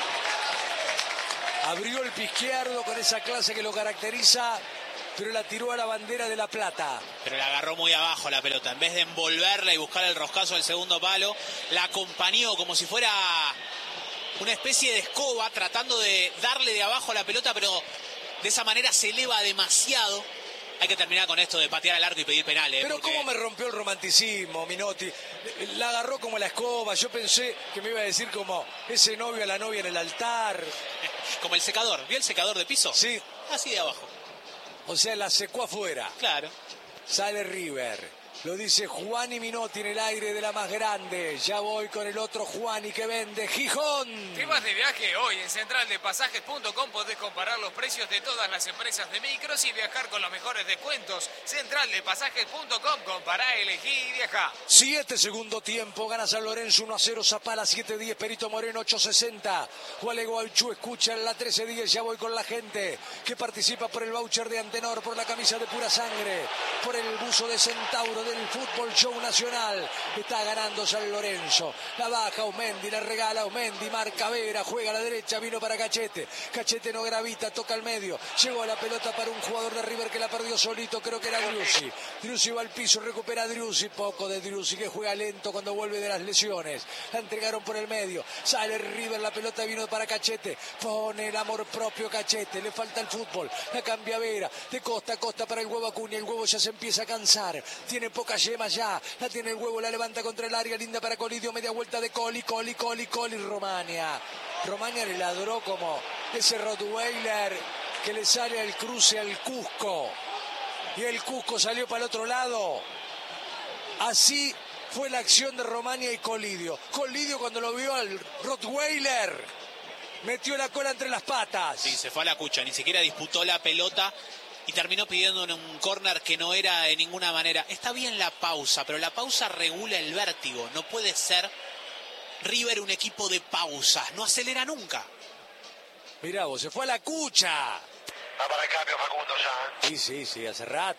Abrió el pie izquierdo con esa clase que lo caracteriza, pero la tiró a la bandera de La Plata. Pero la agarró muy abajo la pelota, en vez de envolverla y buscar el roscazo del segundo palo, la acompañó como si fuera una especie de escoba, tratando de darle de abajo a la pelota, pero de esa manera se eleva demasiado. Hay que terminar con esto de patear al arco y pedir penales. Pero porque... ¿cómo me rompió el romanticismo, Minotti? La agarró como la escoba. Yo pensé que me iba a decir como ese novio a la novia en el altar. Como el secador. ¿Vio el secador de piso? Sí. Así de abajo. O sea, la secó afuera. Claro. Sale River. Lo dice Juan y Minotti en el aire de la más grande. Ya voy con el otro Juan y que vende Gijón. ¿Te vas de viaje? Hoy en centraldepasajes.com podés comparar los precios de todas las empresas de micros y viajar con los mejores descuentos. Centraldepasajes.com, compará, elegí y viajá. 7 segundo tiempo, gana San Lorenzo 1-0, Zapala 7-10, Perito Moreno 8-60. Gualeguaychú escucha en la 13-10, ya voy con la gente que participa por el voucher de Antenor, por la camisa de Pura Sangre, por el buzo de Centauro del Fútbol Show Nacional. Está ganando San Lorenzo. La baja Aumendi, la regala Aumendi, marca Vera, juega a la derecha, vino para Cachete. Cachete no gravita, toca al medio. Llegó a la pelota para un jugador de River que la perdió solito, creo que era Driussi. Driussi va al piso, recupera a Driussi, poco de Driussi que juega lento cuando vuelve de las lesiones. La entregaron por el medio. Sale River, la pelota vino para Cachete. Pone el amor propio Cachete, le falta el fútbol. La cambia Vera, de costa a costa para el huevo Acuña. El huevo ya se empieza a cansar. Tiene poca yema ya, la tiene el huevo, la levanta contra el área, linda para Colidio, media vuelta de Coli, Romania le ladró como ese Rottweiler que le sale al cruce al Cusco, y el Cusco salió para el otro lado. Así fue la acción de Romania y Colidio cuando lo vio al Rottweiler metió la cola entre las patas. Sí, se fue a la cucha, ni siquiera disputó la pelota y terminó pidiendo un córner que no era de ninguna manera. Está bien la pausa, pero la pausa regula el vértigo. No puede ser River un equipo de pausas, no acelera nunca. Mirá vos, se fue a la cucha. Va para el cambio Facundo ya. Sí,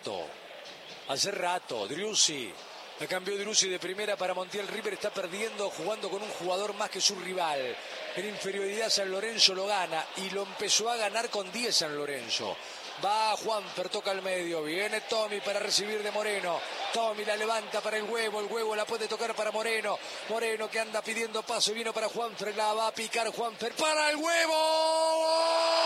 hace rato. Driussi. La cambió Driussi de primera para Montiel. River está perdiendo, jugando con un jugador más que su rival. En inferioridad San Lorenzo lo gana y lo empezó a ganar con 10 San Lorenzo. Va Juanfer, toca al medio, viene Tommy para recibir de Moreno. Tommy la levanta para el huevo la puede tocar para Moreno. Moreno que anda pidiendo paso y vino para Juanfer, la va a picar Juanfer para el huevo.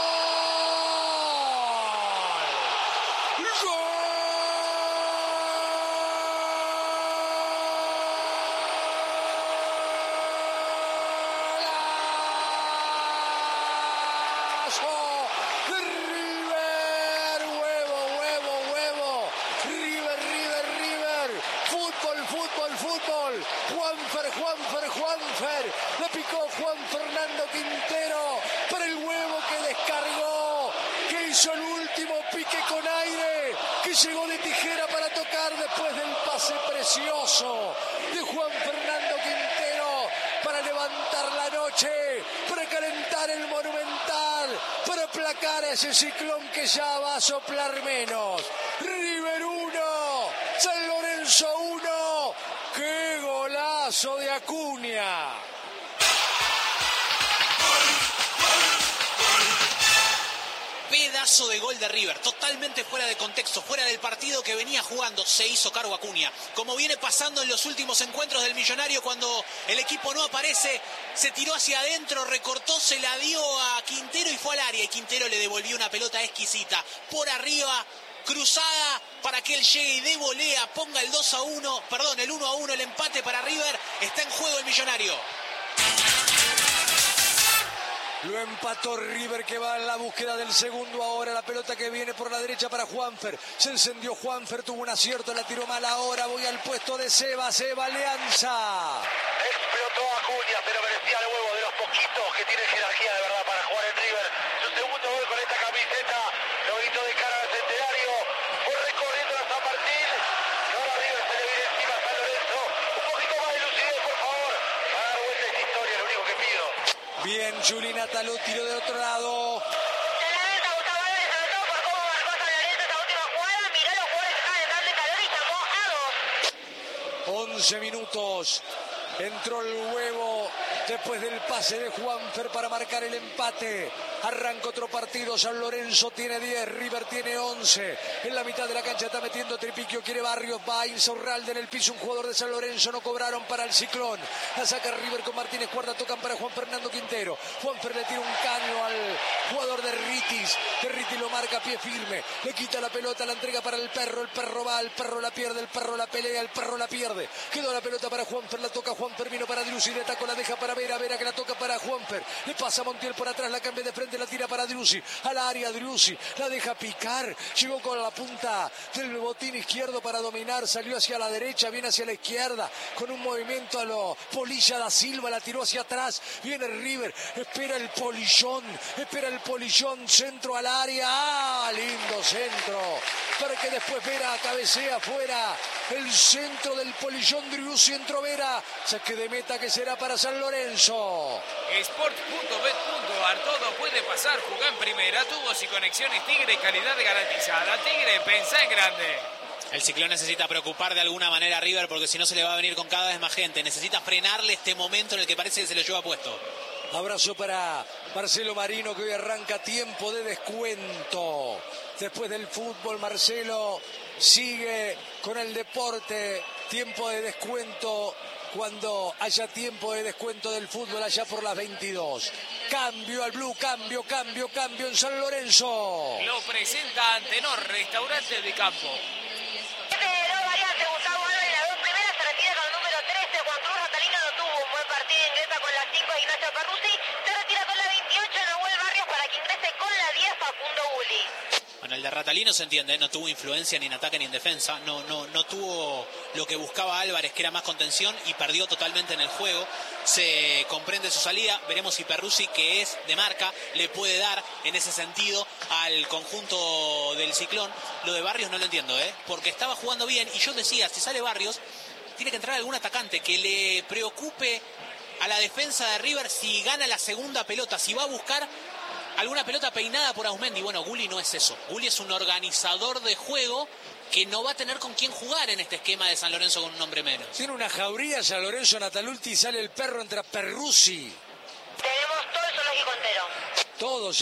Juanfer, le picó Juan Fernando Quintero para el huevo que descargó, que hizo el último pique con aire, que llegó de tijera para tocar después del pase precioso de Juan Fernando Quintero para levantar la noche, para calentar el Monumental, para aplacar a ese ciclón que ya va a soplar menos. River 1, San Lorenzo 1. ¡Qué golazo de Acuña! Pedazo de gol de River, totalmente fuera de contexto, fuera del partido que venía jugando. Se hizo cargo Acuña, como viene pasando en los últimos encuentros del Millonario, cuando el equipo no aparece, se tiró hacia adentro, recortó, se la dio a Quintero y fue al área, y Quintero le devolvió una pelota exquisita, por arriba, cruzada, para que él llegue y de volea ponga el 2-1, perdón, el 1-1, el empate para River. Está en juego el Millonario. Lo empató River, que va en la búsqueda del segundo ahora. La pelota que viene por la derecha para Juanfer. Se encendió Juanfer, tuvo un acierto, la tiró mal ahora. Voy al puesto de Seba Alianza. Explotó Acuña, pero merecía el huevo de los poquitos que tiene jerarquía de verdad para jugar en River. Su segundo gol con esta camiseta. Lo gritó de cara al centenario. Fue recorriendo a San Martín. Y ahora River se le viene encima a San Lorenzo. Un poquito más de lucidez, por favor. Para dar vuelta a esta historia, lo único que pido. Bien, Juli Natalú, tiro del otro lado. Gustavo Álvarez, sobre todo por cómo marcó San Lorenzo esa última jugada. Mirá los jugadores que estaban entrando en calor y llamó a 2. 11 minutos. Entró el huevo después del pase de Juanfer para marcar el empate. Arranca otro partido. San Lorenzo tiene 10, River tiene 11. En la mitad de la cancha está metiendo Tripiquio, quiere Barrios, va Insaurralde en el piso, un jugador de San Lorenzo. No cobraron para el Ciclón. La saca River con Martínez Cuarta, tocan para Juan Fernando Quintero. Juanfer le tira un caño al jugador de Ritis. Que Ritis lo marca a pie firme. Le quita la pelota, la entrega para el perro va, el perro la pierde, el perro la pelea, el perro la pierde. Quedó la pelota para Juanfer, la toca Juanfer, vino para Driussi, de taco la deja para Vera que la toca para Juanfer. Le pasa a Montiel por atrás, la cambia de frente, la tira para Driussi, al área Driussi, la deja picar, llegó con la punta del botín izquierdo para dominar, salió hacia la derecha, viene hacia la izquierda, con un movimiento a lo Polilla da Silva, la tiró hacia atrás, viene River, espera el polillón, centro al área, lindo centro, para que después Vera cabecea afuera, el centro del polillón Driussi, entró Vera, saque de meta que será para San Lorenzo. Sport.bet.ar, todo puede pasar, jugá en primera, tubos y conexiones Tigre, calidad garantizada. Tigre, pensá en grande. El Ciclón necesita preocupar de alguna manera a River porque si no se le va a venir con cada vez más gente. Necesita frenarle este momento en el que parece que se lo lleva puesto. Abrazo para Marcelo Marino, que hoy arranca tiempo de descuento. Después del fútbol, Marcelo sigue con el deporte. Tiempo de descuento cuando haya tiempo de descuento del fútbol allá por las 22. Cambio al Blue, cambio en San Lorenzo. Lo presenta Antenor, restaurante de campo. Gustavo Álvarez, las dos primeras, se retira con el número 13. Juan Cruz Ratalino no tuvo un buen partido, ingresa con la 5 Ignacio Perruzzi. Se retira con la 28 Nahuel Barrios para que ingrese con la 10 Facundo Uli. Bueno, el de Ratalino se entiende, no tuvo influencia ni en ataque ni en defensa, no tuvo lo que buscaba Álvarez, que era más contención, y perdió totalmente en el juego. Se comprende su salida, veremos si Perruzzi, que es de marca, le puede dar en ese sentido al conjunto del Ciclón. Lo de Barrios no lo entiendo, porque estaba jugando bien, y yo decía, si sale Barrios, tiene que entrar algún atacante que le preocupe a la defensa de River si gana la segunda pelota, si va a buscar alguna pelota peinada por Ausmendi. Bueno, Gulli no es eso. Gulli es un organizador de juego que no va a tener con quién jugar en este esquema de San Lorenzo con un hombre menos. Tiene una jauría San Lorenzo Natalulti y sale el perro, entra Perruzzi. Tenemos todo el zoológico entero. Todos,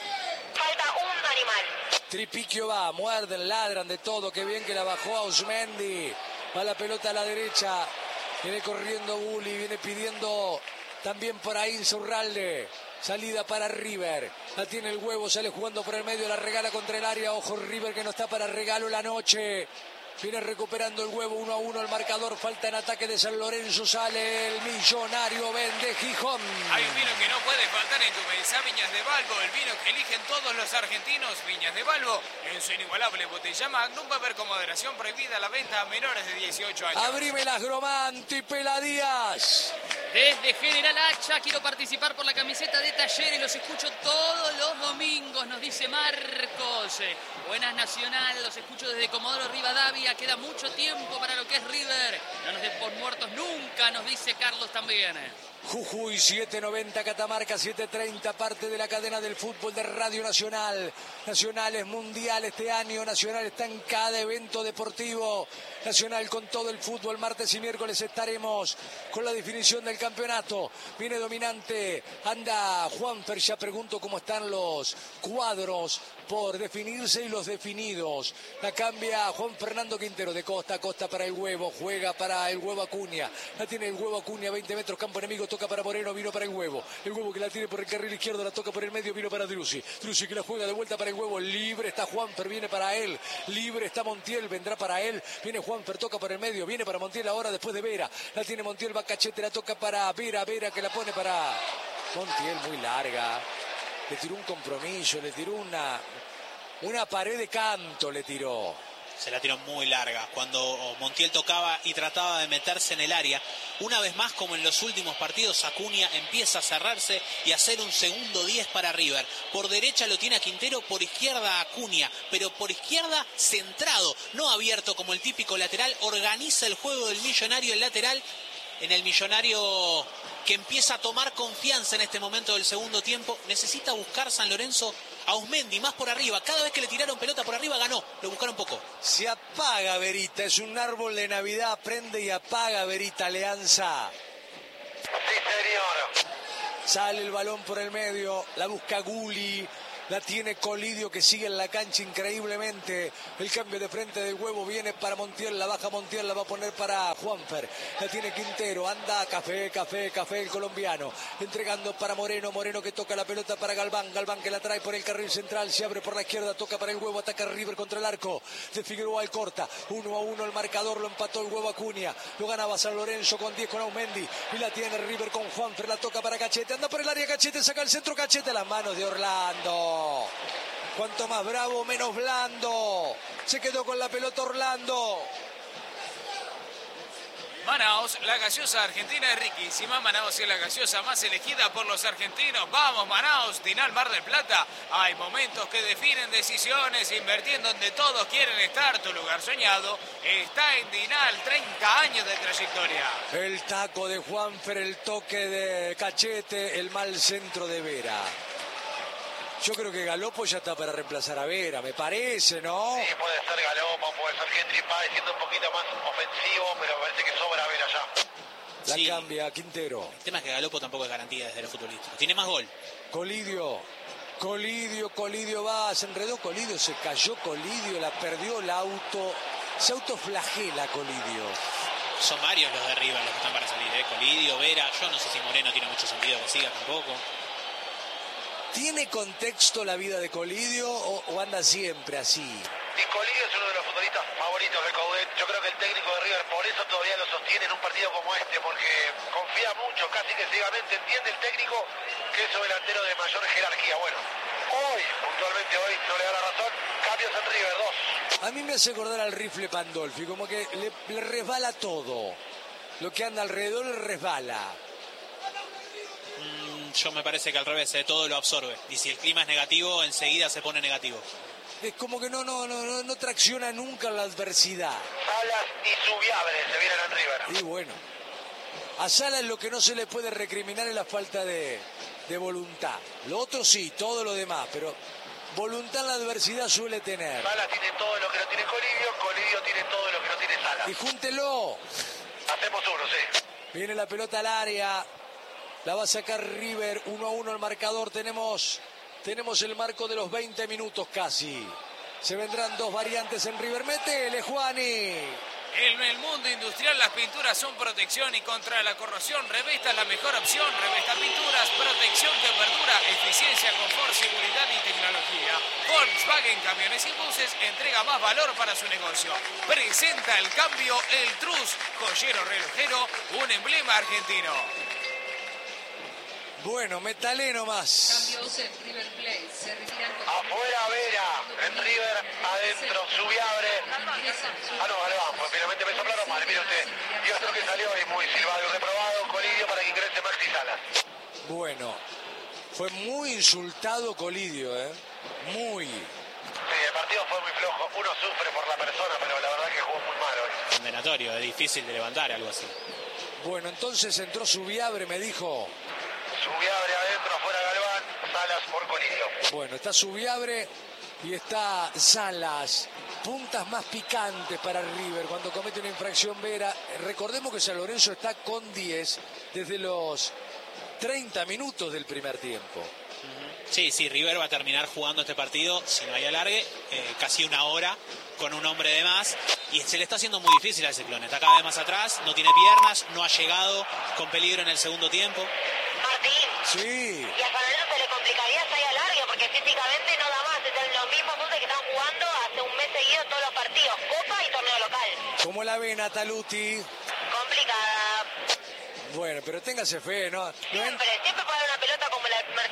Falta un animal. Tripiquio va, muerden, ladran de todo. Qué bien que la bajó Ausmendi. Va la pelota a la derecha. Viene corriendo Gulli, viene pidiendo también por ahí Insaurralde. Salida para River, la tiene el huevo, sale jugando por el medio, la regala contra el área, ojo River que no está para regalo la noche. Viene recuperando el huevo 1-1 el marcador, falta en ataque de San Lorenzo, sale el millonario Vende Gijón. Hay un vino que no puede faltar en tu mesa, Viñas de Balbo, el vino que eligen todos los argentinos. Viñas de Balbo, en su inigualable botella Magnum, va a haber con moderación prohibida la venta a menores de 18 años. Abrime las Gromanti, Peladías. Desde General Hacha quiero participar por la camiseta de Talleres, los escucho todos los domingos, nos dice Marcos. Buenas Nacional, los escucho desde Comodoro Rivadavia, queda mucho tiempo para lo que es River. No nos den por muertos nunca, nos dice Carlos también. Jujuy 790, Catamarca 730, parte de la cadena del fútbol de Radio Nacional. Nacional es mundial este año, Nacional está en cada evento deportivo. Nacional con todo el fútbol, martes y miércoles estaremos con la definición del campeonato. Viene dominante, anda Juanfer, ya pregunto cómo están los cuadros por definirse y los definidos. La cambia Juan Fernando Quintero de costa a costa para el huevo, juega para el huevo Acuña. La tiene el huevo Acuña, 20 metros, campo enemigo, toca para Moreno, vino para el huevo que la tiene por el carril izquierdo, la toca por el medio, vino para Driussi que la juega de vuelta para el huevo, libre está Juanfer, viene para él, libre está Montiel, vendrá para él, viene Juanfer, toca por el medio, viene para Montiel ahora después de Vera, la tiene Montiel, va Cachete, la toca para Vera que la pone para Montiel muy larga. Le tiró un compromiso, le tiró una pared de canto, le tiró. Se la tiró muy larga. Cuando Montiel tocaba y trataba de meterse en el área, una vez más, como en los últimos partidos, Acuña empieza a cerrarse y a hacer un segundo 10 para River. Por derecha lo tiene a Quintero, por izquierda a Acuña, pero por izquierda centrado, no abierto como el típico lateral. Organiza el juego del Millonario, el lateral, en el Millonario que empieza a tomar confianza en este momento del segundo tiempo. Necesita buscar San Lorenzo a Auzmendi más por arriba. Cada vez que le tiraron pelota por arriba ganó, lo buscaron poco. Se apaga Verita, es un árbol de Navidad, prende y apaga Verita Alianza. Sí, señor. Sale el balón por el medio, la busca Gulli, la tiene Colidio que sigue en la cancha increíblemente. El cambio de frente del Huevo viene para Montiel, la baja Montiel, la va a poner para Juanfer. La tiene Quintero, anda Café el colombiano. Entregando para Moreno, Moreno que toca la pelota para Galván, Galván que la trae por el carril central, se abre por la izquierda, toca para el Huevo, ataca River contra el arco de Figueroa al corta. 1-1 el marcador, lo empató el Huevo Acuña. Lo ganaba San Lorenzo con 10 con Auzmendi. Y la tiene River con Juanfer, la toca para Cachete, anda por el área Cachete, saca el centro Cachete, las manos de Orlando. Cuanto más bravo, menos blando. Se quedó con la pelota Orlando. Manaos, la gaseosa argentina es riquísima. Manaos es la gaseosa más elegida por los argentinos. Vamos, Manaos, Tinal, Mar del Plata. Hay momentos que definen decisiones. Invertir donde todos quieren estar. Tu lugar soñado está en Tinal. 30 años de trayectoria. El taco de Juanfer, el toque de Cachete, el mal centro de Vera. Yo creo que Galopo ya está para reemplazar a Vera, me parece, ¿no? Sí, puede ser Galopo, puede ser Henry Páez siendo un poquito más ofensivo, pero me parece que sobra Vera ya. La cambia Quintero. El tema es que Galopo tampoco es garantía desde lo futbolístico. Tiene más gol. Colidio va, se enredó Colidio, se cayó Colidio, la perdió el auto. Se autoflagela Colidio. Son varios los de River los que están para salir, ¿eh? Colidio, Vera, yo no sé si Moreno tiene mucho sentido que siga tampoco. ¿Tiene contexto la vida de Colidio o anda siempre así? Y Colidio es uno de los futbolistas favoritos de Coudet. Yo creo que el técnico de River por eso todavía lo sostiene en un partido como este, porque confía mucho, casi que ciegamente. Entiende el técnico que es un delantero de mayor jerarquía. Bueno, puntualmente hoy no le da la razón. Cambios en River, 2. A mí me hace acordar al rifle Pandolfi, como que le resbala todo. Lo que anda alrededor le resbala. Yo me parece que al revés, todo lo absorbe. Y si el clima es negativo, enseguida se pone negativo. Es como que no tracciona nunca la adversidad. Salas y Subiabre se vienen en River. Y bueno, a Salas lo que no se le puede recriminar es la falta de voluntad. Lo otro sí, todo lo demás, pero voluntad en la adversidad suele tener. Salas tiene todo lo que no tiene Colidio, Colidio tiene todo lo que no tiene Salas. Y júntelo. Hacemos uno, sí. Viene la pelota al área. La va a sacar River, 1-1 el marcador. Tenemos el marco de los 20 minutos casi. Se vendrán dos variantes en River. ¡Métele, Juani! En el mundo industrial las pinturas son protección y contra la corrosión. Revesta es la mejor opción. Revesta Pinturas, protección que perdura, eficiencia, confort, seguridad y tecnología. Volkswagen Camiones y Buses entrega más valor para su negocio. Presenta el cambio El Trus, joyero relojero, un emblema argentino. Bueno, metale nomás. Cambios en River Plate. Se retiran con... Afuera Vera, en River, adentro Subiabre. No, Galván, pues finalmente me soplaron mal, mire usted. Y otro que salió y muy silbado y reprobado, Colidio para que ingrese Maxi Salas. Bueno, fue muy insultado Colidio, muy. Sí, el partido fue muy flojo. Uno sufre por la persona, pero la verdad que jugó muy mal hoy. Condenatorio, es difícil de levantar algo así. Bueno, entonces entró Subiabre, me dijo. Subiabre adentro, afuera Galván, Salas por Colidio. Bueno, está Subiabre y está Salas. Puntas más picantes para River cuando comete una infracción Vera. Recordemos que San Lorenzo está con 10 desde los 30 minutos del primer tiempo. Sí, River va a terminar jugando este partido, si no hay alargue, casi una hora con un hombre de más. Y se le está haciendo muy difícil al Ciclón. Está cada vez más atrás, no tiene piernas, no ha llegado con peligro en el segundo tiempo. Martín. Sí. Y a San Lorenzo se le complicaría si hay alargue, porque físicamente no da más. Es los mismos puntos que están jugando hace un mes seguido todos los partidos, Copa y torneo local. ¿Cómo la ve Nataluti? Complicada. Bueno, pero téngase fe, ¿no? Siempre puede haber una pelota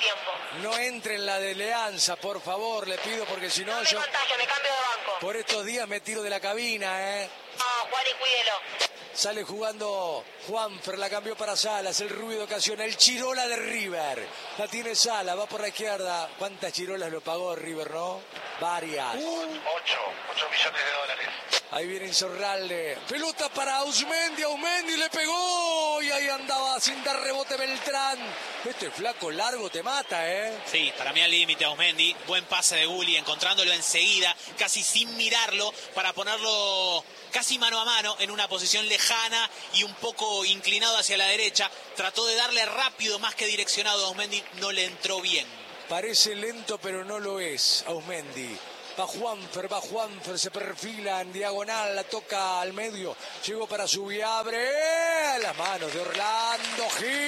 tiempo. No entre en la de Leanza, por favor, le pido, porque si no, No me contagio, me cambio de banco. por estos días me tiro de la cabina, No, Juan, y cuídelo. Sale jugando Juanfer, la cambió para Salas, el rubio de ocasión, el Chirola de River. La tiene Salas, va por la izquierda. ¿Cuántas Chirolas lo pagó River, no? Varias. 8 millones de dólares. Ahí viene Insaurralde. Pelota para Ausmendi le pegó. Y ahí andaba sin dar rebote Beltrán. Este flaco largo te mata, Sí, para mí al límite Ausmendi. Buen pase de Gulli, encontrándolo enseguida, casi sin mirarlo, para ponerlo casi mano a mano en una posición lejana y un poco inclinado hacia la derecha. Trató de darle rápido más que direccionado a Ausmendi, no le entró bien. Parece lento, pero no lo es, Ausmendi. Va Juanfer, se perfila en diagonal, la toca al medio. Llegó para Subiabre. Las manos de Orlando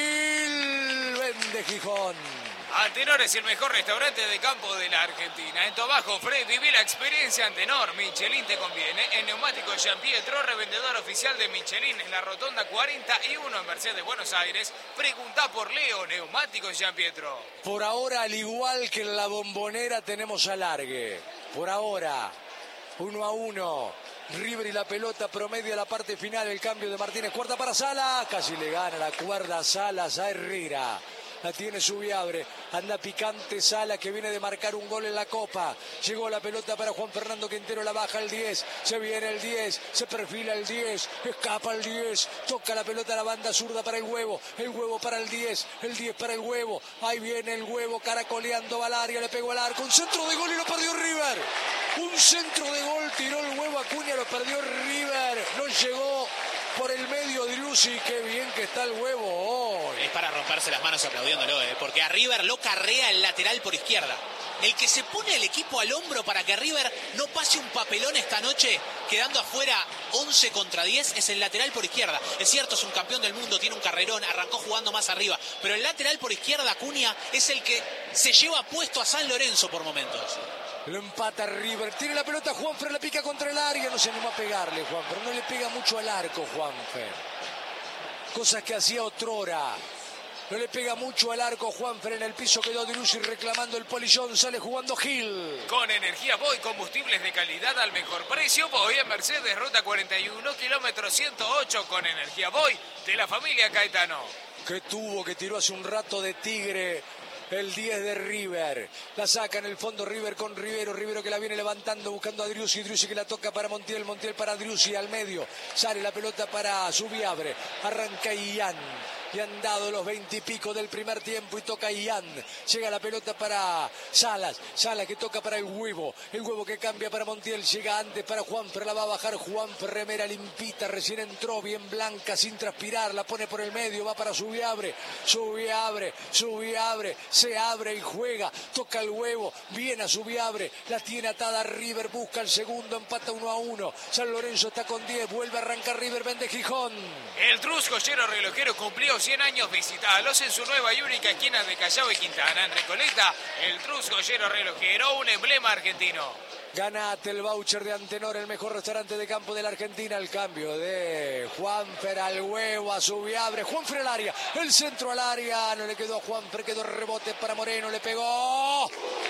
Gil. Vende Gijón. Antenor es el mejor restaurante de campo de la Argentina. En tu abajo, Fred, viví la experiencia Antenor. Michelin te conviene. En Neumáticos Jean Pietro, revendedor oficial de Michelin en la Rotonda 41 en Mercedes, Buenos Aires. Preguntá por Leo, Neumáticos Jean Pietro. Por ahora, al igual que en la Bombonera, tenemos alargue. Por ahora, 1-1. River y la pelota promedia la parte final. El cambio de Martínez. Cuarta para Salas. Casi le gana la cuerda Salas a Herrera. La tiene Subiabre, anda picante Sala, que viene de marcar un gol en la Copa. Llegó la pelota para Juan Fernando Quintero, la baja el 10, se viene el 10, se perfila el 10, escapa el 10, toca la pelota a la banda zurda para el Huevo para el 10 para el Huevo. Ahí viene el Huevo caracoleando al área, le pegó al arco, un centro de gol y lo perdió River. Un centro de gol, tiró el Huevo Acuña, lo perdió River, no llegó por el medio Driussi. Qué bien que está el Huevo hoy. Es para romperse las manos aplaudiéndolo, porque a River lo carrea el lateral por izquierda. El que se pone el equipo al hombro para que River no pase un papelón esta noche, quedando afuera 11 contra 10, es el lateral por izquierda. Es cierto, es un campeón del mundo, tiene un carrerón, arrancó jugando más arriba, pero el lateral por izquierda, Acuña, es el que se lleva puesto a San Lorenzo por momentos. Lo empata River, tiene la pelota Juanfer, la pica contra el área, no se animó a pegarle Juanfer, no le pega mucho al arco Juanfer. Cosas que hacía otrora. No le pega mucho al arco Juanfer, en el piso quedó Driussi reclamando el polillón, sale jugando Gil. Con Energía Boy, combustibles de calidad al mejor precio. Boy en Mercedes, ruta 41, kilómetro 108, con Energía Boy, de la familia Caetano. Que tiró hace un rato de Tigre. El 10 de River. La saca en el fondo River con Rivero que la viene levantando buscando a Driussi que la toca para Montiel para Driussi al medio. Sale la pelota para Subiabre. Arranca Ian. Y han dado los 20 y pico del primer tiempo y toca Ian. Llega la pelota para Salas que toca para el Huevo que cambia para Montiel, llega antes para Juanfer, la va a bajar Juanfer, remera limpita, recién entró, bien blanca, sin transpirar, la pone por el medio, va para Subiabre, se abre y juega, toca el Huevo, viene a Subiabre, la tiene atada River, busca el segundo, empata 1-1, San Lorenzo está con 10, vuelve a arrancar River, vende Gijón. El Trus Joyero Relojero cumplió 100 años, visitalos en su nueva y única esquina de Callao y Quintana, en Recoleta. El Trus Joyero Relojero, un emblema argentino. Ganate el voucher de Antenor, el mejor restaurante de campo de la Argentina. El cambio de Juanfer al Huevo, a Subiabre. Juanfer al área, el centro al área. No le quedó a Juanfer, quedó rebote para Moreno, le pegó.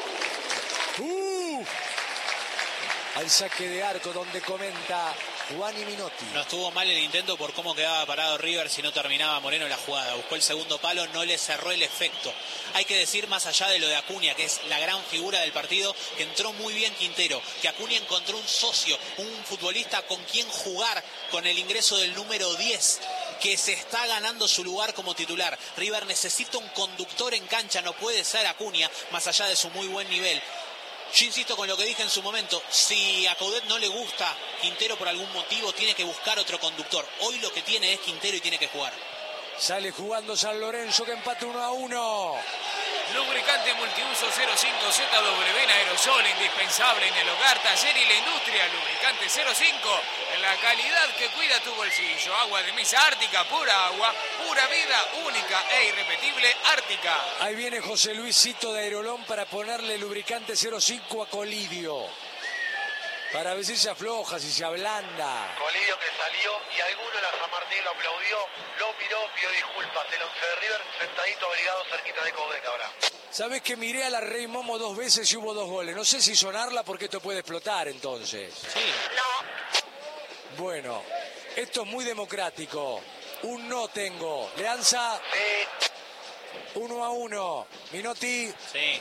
Al saque de arco donde comenta Juan y Minotti. No estuvo mal el intento por cómo quedaba parado River si no terminaba Moreno la jugada. Buscó el segundo palo, no le cerró el efecto. Hay que decir, más allá de lo de Acuña, que es la gran figura del partido, que entró muy bien Quintero, que Acuña encontró un socio, un futbolista con quien jugar con el ingreso del número 10, que se está ganando su lugar como titular. River necesita un conductor en cancha, no puede ser Acuña, más allá de su muy buen nivel. Yo insisto con lo que dije en su momento, si a Coudet no le gusta Quintero por algún motivo, tiene que buscar otro conductor. Hoy lo que tiene es Quintero y tiene que jugar. Sale jugando San Lorenzo, que empate 1-1. Lubricante multiuso 05 ZW en aerosol, indispensable en el hogar, taller y la industria. Lubricante 05, la calidad que cuida tu bolsillo. Agua de mesa Ártica, pura agua, pura vida, única e irrepetible Ártica. Ahí viene José Luisito de Aerolón para ponerle lubricante 05 a Colidio. Para ver si se afloja, si se ablanda. Colidio que salió y alguno en la San Martín lo aplaudió, lo miró, pidió disculpas. El 11 de River sentadito abrigado cerquita de Coudet ahora. ¿Sabés que miré a la Rey Momo 2 veces y hubo 2 goles? No sé si sonarla porque esto puede explotar entonces. Sí. No. Bueno, esto es muy democrático. Un no tengo. Leanza. Sí. 1-1. Minotti. Sí.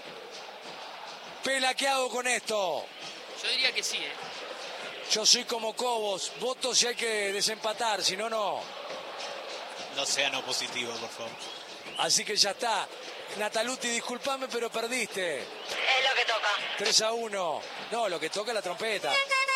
Pela, ¿qué hago con esto? Yo diría que sí, ¿eh? Yo soy como Cobos. Voto si hay que desempatar, si no, no. No sea no positivo, por favor. Así que ya está. Nataluti, disculpame, pero perdiste. Es lo que toca. 3-1. No, lo que toca es la trompeta.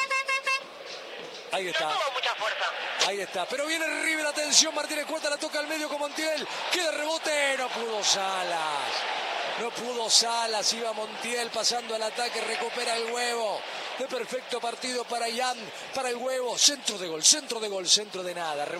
Ahí está. No tuvo mucha fuerza. Ahí está. Pero viene River, atención, Martínez Cuarta la toca al medio con Montiel. Queda rebote, no pudo Salas. No pudo Salas, iba Montiel pasando al ataque, recupera el huevo. De perfecto partido para Ian, para el huevo. Centro de gol, centro de nada.